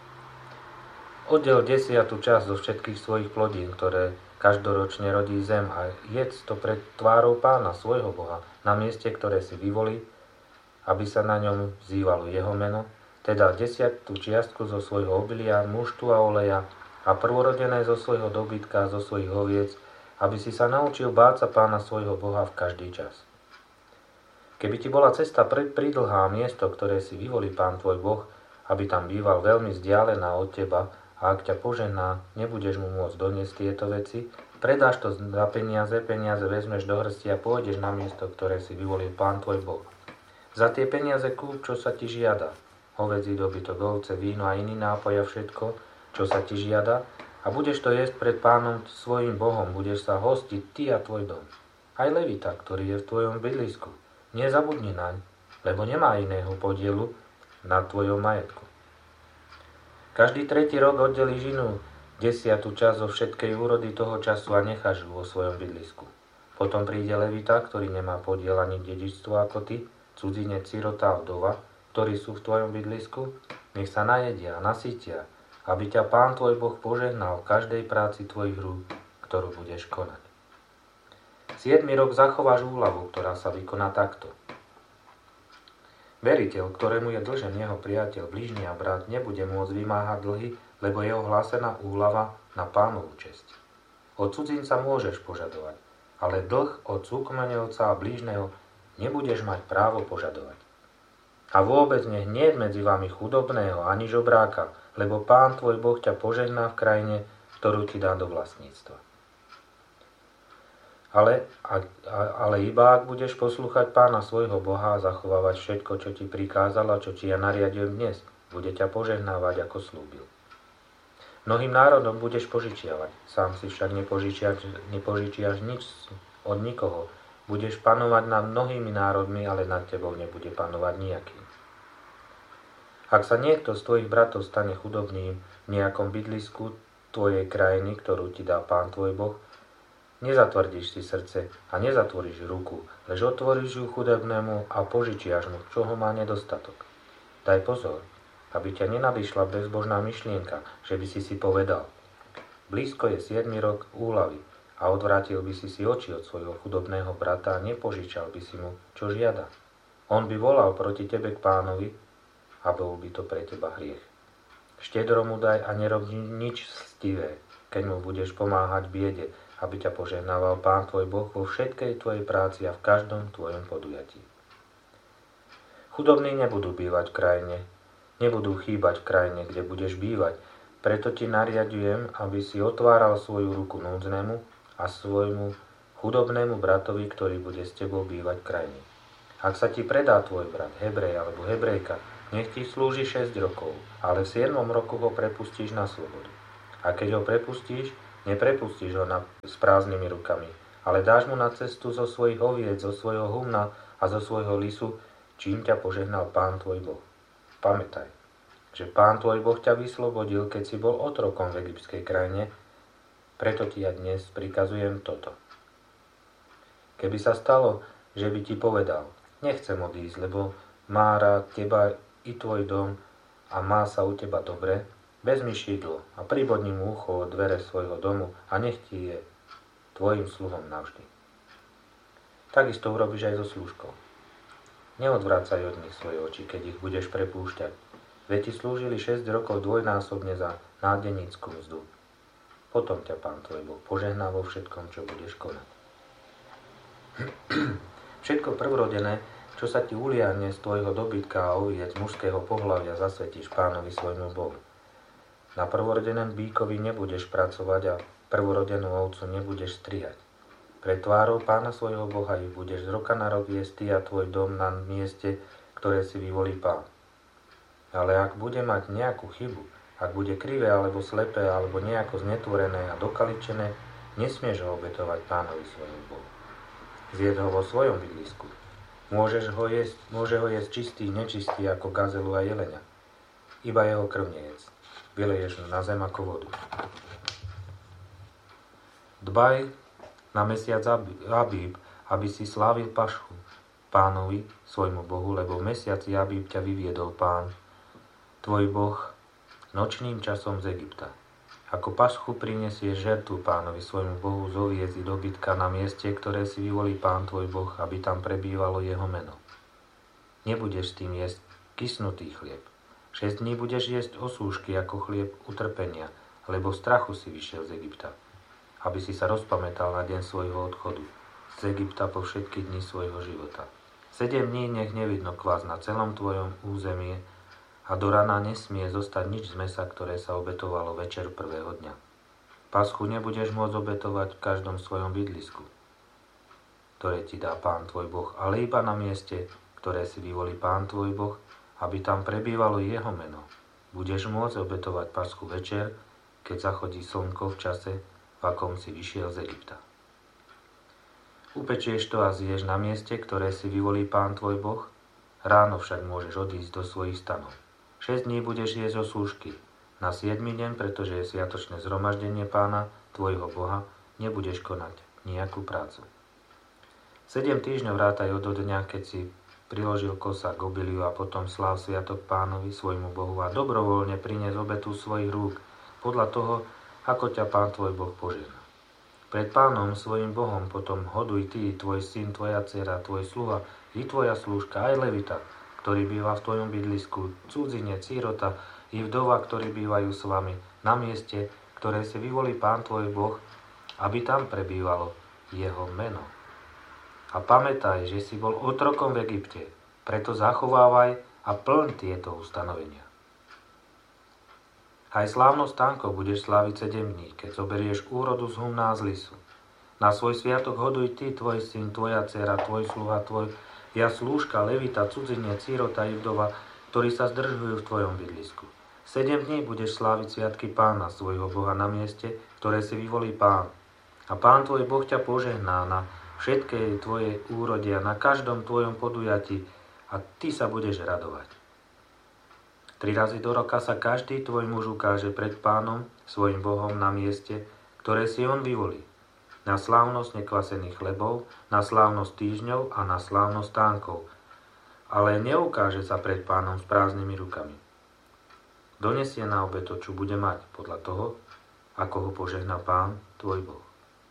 Oddel desiatu časť zo všetkých svojich plodín, ktoré každoročne rodí zem, a jedz to pred tvárou Pána, svojho Boha, na mieste, ktoré si vyvolí, aby sa na ňom vzývalo jeho meno, teda desiatú čiastku zo svojho obilia, muštu a oleja a prvorodené zo svojho dobytka a zo svojich oviec, aby si sa naučil báť sa Pána svojho Boha v každý čas. Keby ti bola cesta pridlhá miesto, ktoré si vyvolí Pán tvoj Boh, aby tam býval veľmi vzdialená od teba, a ak ťa požená, nebudeš mu môcť doniesť tieto veci, predáš to za peniaze, peniaze vezmeš do hrsti a pôjdeš na miesto, ktoré si vyvolil Pán tvoj Boh. Za tie peniaze kúp, čo sa ti žiada. Hovedzí, dobytok, ovce, víno a iný nápoj a všetko, čo sa ti žiada, a budeš to jesť pred Pánom svojim Bohom, budeš sa hostiť ty a tvoj dom. Aj levita, ktorý je v tvojom bydlisku. Nezabudni naň, lebo nemá iného podielu na tvojom majetku. Každý tretí rok oddelí žinu desiatu časť zo všetkej úrody toho času a necháš ju vo svojom bydlisku. Potom príde levita, ktorý nemá podiel ani dedičstvo ako ty, cudzinec, sirota a vdova, ktorí sú v tvojom bydlisku, nech sa najedia a nasýtia, aby ťa Pán tvoj Boh požehnal v každej práci tvojich rúk, ktorú budeš konať. Siedmy rok zachováš úľavu, ktorá sa vykoná takto. Veriteľ, ktorému je dlžen jeho priateľ, blížny a brat, nebude môcť vymáhať dlhy, lebo je ohlásená úľava na Pánovu česť. Od cudzinca môžeš požadovať, ale dlh od súkmeňovca a blížneho nebudeš mať právo požadovať. A vôbec nech nie je medzi vami chudobného ani žobráka, lebo Pán tvoj Boh ťa požehná v krajine, ktorú ti dá do vlastníctva. Ale, a, a, ale iba ak budeš poslúchať Pána svojho Boha a zachovávať všetko, čo ti prikázal a čo ti ja nariadujem dnes, bude ťa požehnávať, ako slúbil. Mnohým národom budeš požičiavať, sám si však nepožičiaš, nepožičiaš nič od nikoho. Budeš panovať nad mnohými národmi, ale nad tebou nebude panovať nejaký. Ak sa niekto z tvojich bratov stane chudobným v nejakom bydlisku tvojej krajiny, ktorú ti dá Pán tvoj Boh, nezatvrdíš si srdce a nezatvoríš ruku, lež otvoríš ju chudobnému a požičiaš mu, čoho má nedostatok. Daj pozor, aby ťa nenadišla bezbožná myšlienka, že by si si povedal: blízko je siedmy rok úľavy, a odvrátil by si si oči od svojho chudobného brata a nepožičal by si mu, čo žiada. On by volal proti tebe k Pánovi a bol by to pre teba hriech. Štedro mu daj a nerob nič stivé, keď mu budeš pomáhať v biede, aby ťa požehnával Pán tvoj Boh vo všetkej tvojej práci a v každom tvojom podujatí. Chudobní nebudú bývať v krajine, nebudú chýbať v krajine, kde budeš bývať, preto ti nariadujem, aby si otváral svoju ruku núdznemu a svojmu chudobnému bratovi, ktorý bude s tebou bývať v krajine. Ak sa ti predá tvoj brat, Hebrej alebo Hebrejka, nech ti slúži šesť rokov, ale v siedmom roku ho prepustíš na slobodu. A keď ho prepustíš, neprepustíš ho na, s prázdnymi rukami, ale dáš mu na cestu zo svojich oviec, zo svojho humna a zo svojho lisu, čím ťa požehnal Pán tvoj Boh. Pamätaj, že Pán tvoj Boh ťa vyslobodil, keď si bol otrokom v egyptskej krajine, preto ti ja dnes prikazujem toto. Keby sa stalo, že by ti povedal, nechcem odísť, lebo má rád teba i tvoj dom a má sa u teba dobre, vezmi šidlo a pribodni mu ucho od dvere svojho domu a nech ti je tvojim sluhom navždy. Takisto urobíš aj so slúžkou. Neodvracaj od nich svoje oči, keď ich budeš prepúšťať. Veď ti slúžili šesť rokov dvojnásobne za nádenícku mzdu. Potom ťa Pán tvoj Boh požehná vo všetkom, čo budeš konať. Všetko prvorodené, čo sa ti uliahne z tvojho dobytka a oviec mužského pohlavia, zasvetíš Pánovi svojmu Bohu. Na prvorodenom bíkovi nebudeš pracovať a prvorodenú ovcu nebudeš strihať. Pred tvárou Pána svojho Boha ich budeš z roka na rok jesť ty a tvoj dom na mieste, ktoré si vyvolí Pán. Ale ak bude mať nejakú chybu, ak bude krivé alebo slepé alebo nejako znetvorené a dokaličené, nesmieš ho obetovať Pánovi svojmu Bohu. Zjedz ho vo svojom bydlisku. Môžeš ho jesť, môže ho jesť čistý, nečistý ako gazelu a jelenia. Iba jeho krv nejedz. Vyleješ na zem ako vodu. Dbaj na mesiac Abíb, aby si slávil Pašku Pánovi, svojmu Bohu, lebo v mesiaci Abíb ťa vyviedol Pán, tvoj Boh, nočným časom z Egypta. Ako Paschu prinesieš žertu Pánovi svojmu Bohu z oviec i dobytka na mieste, ktoré si vyvolí Pán tvoj Boh, aby tam prebývalo jeho meno. Nebudeš s tým jesť kysnutý chlieb. Šesť dní budeš jesť osúšky ako chlieb utrpenia, lebo v strachu si vyšiel z Egypta, aby si sa rozpamätal na deň svojho odchodu z Egypta po všetky dni svojho života. Sedem dní nech nevidno kvás na celom tvojom území a do rana nesmie zostať nič z mesa, ktoré sa obetovalo večer prvého dňa. Paschu nebudeš môcť obetovať v každom svojom bydlisku, ktoré ti dá Pán tvoj Boh, ale iba na mieste, ktoré si vyvolí Pán tvoj Boh, aby tam prebývalo jeho meno. Budeš môcť obetovať paschu večer, keď zachodí slnko v čase, v akom si vyšiel z Egypta. Upečieš to a zješ na mieste, ktoré si vyvolí Pán tvoj Boh, ráno však môžeš odísť do svojich stanov. Šesť dní budeš jesť osúšky. Na siedmy deň, pretože je sviatočné zhromaždenie Pána, tvojho Boha, nebudeš konať nejakú prácu. Sedem týždňov rátaj od dňa, keď si priložil kosa k obiliu a potom sláv sviatok Pánovi, svojmu Bohu a dobrovoľne prinies obetu svojich rúk, podľa toho, ako ťa Pán tvoj Boh požehná. Pred Pánom, svojim Bohom, potom hoduj ty, tvoj syn, tvoja dcera, tvoj sluha, i tvoja slúžka, aj levita, ktorý býva v tvojom bydlisku, cudzinec, sírota, i vdova, ktorí bývajú s vami, na mieste, ktoré si vyvolí Pán tvoj Boh, aby tam prebývalo jeho meno. A pamätaj, že si bol otrokom v Egypte, preto zachovávaj a plň tieto ustanovenia. Aj slávnosť stánkov budeš sláviť sedem dní, keď zoberieš úrodu z humna a z lisu. Na svoj sviatok hoduj ty, tvoj syn, tvoja dcera, tvoj sluha, tvoj ja slúžka, levita, cudzinec, sírota i vdova, ktorí sa zdržujú v tvojom bydlisku. Sedem dní budeš sláviť sviatky Pána, svojho Boha, na mieste, ktoré si vyvolí Pán. A Pán tvoj Boh ťa požehná na všetkej tvojej úrode a na každom tvojom podujatí a ty sa budeš radovať. Tri razy do roka sa každý tvoj muž ukáže pred Pánom, svojim Bohom, na mieste, ktoré si on vyvolí. Na slávnosť nekvasených chlebov, na slávnosť týždňov a na slávnosť stánkov. Ale neukáže sa pred Pánom s prázdnymi rukami. Donesie na obeto, čo bude mať, podľa toho, ako ho požehná Pán tvoj Boh.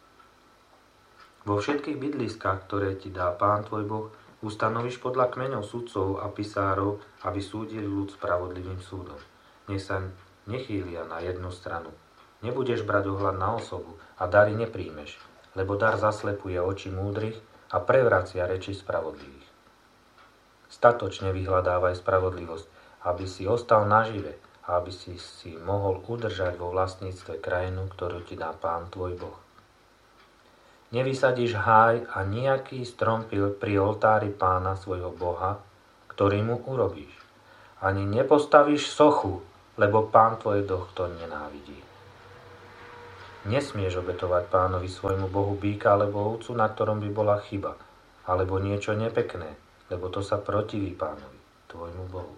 Vo všetkých bydliskách, ktoré ti dá Pán tvoj Boh, ustanovíš podľa kmeňov sudcov a pisárov, aby súdili ľud spravodlivým súdom. Nech sa nechýlia na jednu stranu. Nebudeš brať ohľad na osobu a dary nepríjmeš, lebo dar zaslepuje oči múdrych a prevracia reči spravodlivých. Statočne vyhľadávaj spravodlivosť, aby si ostal nažive a aby si si mohol udržať vo vlastníctve krajinu, ktorú ti dá Pán tvoj Boh. Nevysadíš háj a nejaký strom pri oltári Pána svojho Boha, ktorý mu urobíš. ani nepostavíš sochu, lebo Pán tvoj Boh to nenávidí. Nesmieš obetovať Pánovi svojmu Bohu býka alebo ovcu, na ktorom by bola chyba, alebo niečo nepekné, lebo to sa protiví Pánovi, tvojmu Bohu.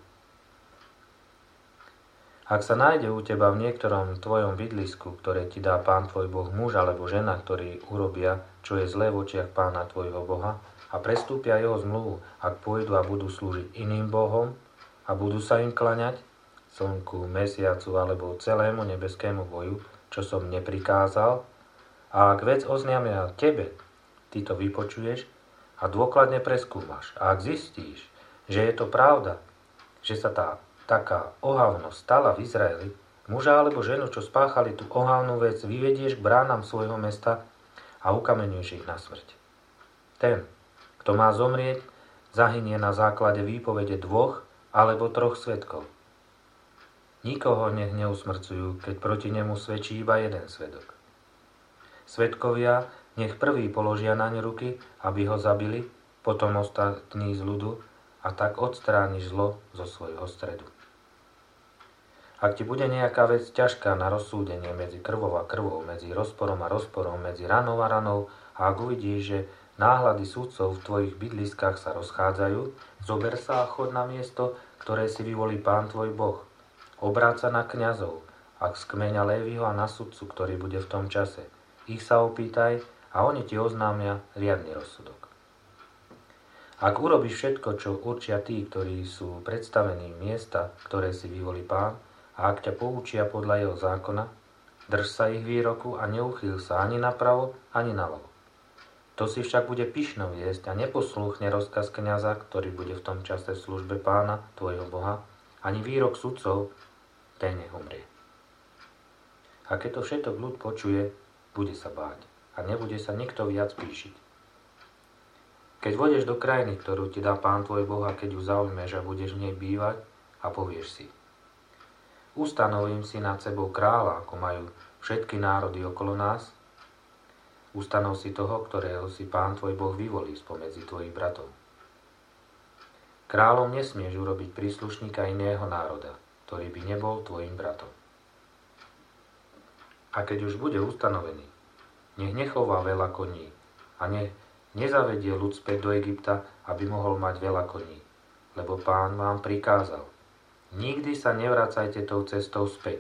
Ak sa nájde u teba v niektorom tvojom bydlisku, ktoré ti dá Pán tvoj Boh, muž alebo žena, ktorí urobia, čo je zlé v očiach Pána tvojho Boha, a prestúpia jeho zmluvu, ak pôjdu a budú slúžiť iným bohom a budú sa im klaňať, slnku, mesiacu alebo celému nebeskému boju, čo som neprikázal, a ak vec oznámia tebe, ty to vypočuješ a dôkladne preskúmaš. A ak zistíš, že je to pravda, že sa tá taká ohavnosť stala v Izraeli, muža alebo ženu, čo spáchali tú ohavnú vec, vyvedieš k bránam svojho mesta a ukameňuješ ich na smrť. Ten, kto má zomrieť, zahynie na základe výpovede dvoch alebo troch svedkov. Nikoho nech neusmrcujú, keď proti nemu svedčí iba jeden svedok. Svedkovia nech prvý položia naň ruky, aby ho zabili, potom ostatní z ľudu, a tak odstrániš zlo zo svojho stredu. Ak ti bude nejaká vec ťažká na rozsúdenie medzi krvou a krvou, medzi rozporom a rozporom, medzi ranou a ranou, a ak uvidíš, že náhľady súdcov v tvojich bydliskách sa rozchádzajú, zober sa a chod na miesto, ktoré si vyvolí Pán tvoj Boh. Obráť sa na kňazov, ak z kmeňa Léviho, a na sudcu, ktorý bude v tom čase. Ich sa opýtaj a oni ti oznámia riadny rozsudok. Ak urobíš všetko, čo určia tí, ktorí sú predstavení miesta, ktoré si vyvolí Pán, a ak ťa poučia podľa jeho zákona, drž sa ich výroku a neuchýl sa ani napravo, ani naľavo. To si však bude pyšno viesť a neposlúchne rozkaz kňaza, ktorý bude v tom čase v službe Pána, tvojho Boha, ani výrok sudcov, ten nech umrie. A keď to všetok ľud počuje, bude sa báť a nebude sa nikto viac píšiť. Keď vôjdeš do krajiny, ktorú ti dá Pán tvoj Boh, a keď ju zaujmeš a budeš v nej bývať, a povieš si: ustanovím si nad sebou kráľa, ako majú všetky národy okolo nás. Ustanov si toho, ktorého si Pán tvoj Boh vyvolí spomedzi tvojich bratov. Kráľom nesmieš urobiť príslušníka iného národa, ktorý by nebol tvojim bratom. A keď už bude ustanovený, nech nechová veľa koní a nech nezavedie ľud späť do Egypta, aby mohol mať veľa koní, lebo Pán vám prikázal: nikdy sa nevracajte tou cestou späť.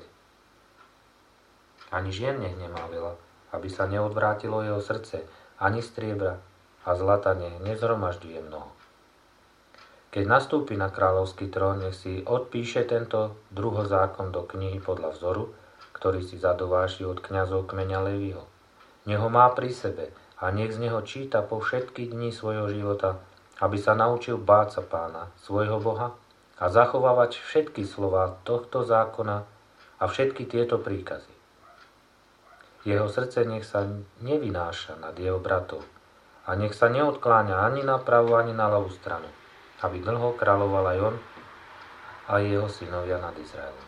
Ani žien nech nemá veľa, aby sa neodvrátilo jeho srdce, ani striebra a zlata nech nezhromažďuje mnoho. Keď nastúpi na kráľovský trón, nech si odpíše tento druhozákon do knihy podľa vzoru, ktorý si zadováši od kňazov kmeňa Léviho. Nech ho má pri sebe a nech z neho číta po všetky dni svojho života, aby sa naučil báť sa Pána, svojho Boha, a zachovávať všetky slová tohto zákona a všetky tieto príkazy. Jeho srdce nech sa nevynáša nad jeho bratov a nech sa neodkláňa ani na pravú, ani na ľavú stranu, aby dlho kráľoval aj on a jeho synovia nad Izraelom.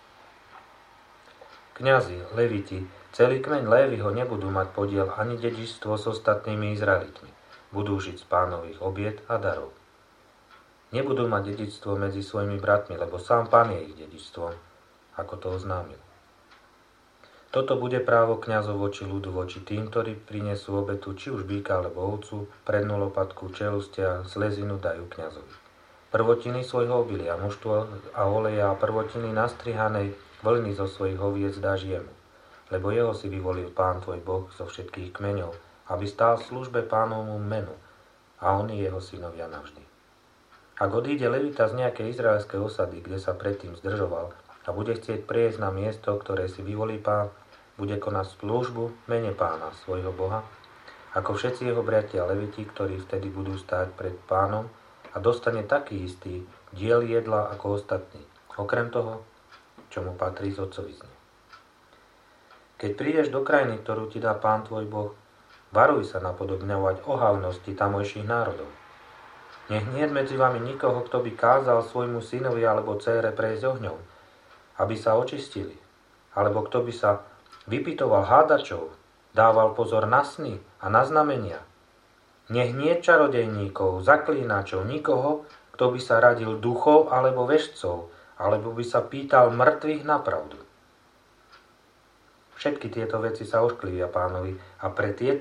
Kňazi, leviti, celý kmeň Léviho nebudú mať podiel ani dedičstvo s ostatnými Izraelitmi. Budú žiť z Pánových obiet a darov. Nebudú mať dedičstvo medzi svojimi bratmi, lebo sám Pán je ich dedičstvom, ako to oznámil. Toto bude právo kňazov voči ľudu, voči tým, ktorí prinesú obetu, či už býka alebo ovcu, prednú lopatku, čelustia, slezinu dajú kňazovi. Prvotiny svojho obilia, mužstvo a oleja a prvotiny nastrihanej vlny zo svojich oviec dáš jemu, lebo jeho si vyvolil Pán tvoj Boh zo všetkých kmeňov, aby stál v službe Pánovmu menu, a oni jeho synovia navždy. Ak odíde levita z nejakej izraelskej osady, kde sa predtým zdržoval, a bude chcieť prejsť na miesto, ktoré si vyvolí Pán, bude konať službu mene Pána, svojho Boha, ako všetci jeho bratia leviti, ktorí vtedy budú stáť pred Pánom, a dostane taký istý diel jedla ako ostatní, okrem toho, čo mu patrí z otcovizne. Keď prídeš do krajiny, ktorú ti dá Pán tvoj Boh, varuj sa napodobňovať ohavnosti tamojších národov. Nech nie je medzi vami nikoho, kto by kázal svojmu synovi alebo dcére prejsť ohňom, aby sa očistili, alebo kto by sa vypytoval hádačov, dával pozor na sny a na znamenia. Nech nie čarodejníkov, zaklínačov, nikoho, kto by sa radil duchov alebo vešcov, alebo by sa pýtal mŕtvych na pravdu. Všetky tieto veci sa ošklivia Pánovi a pre tieto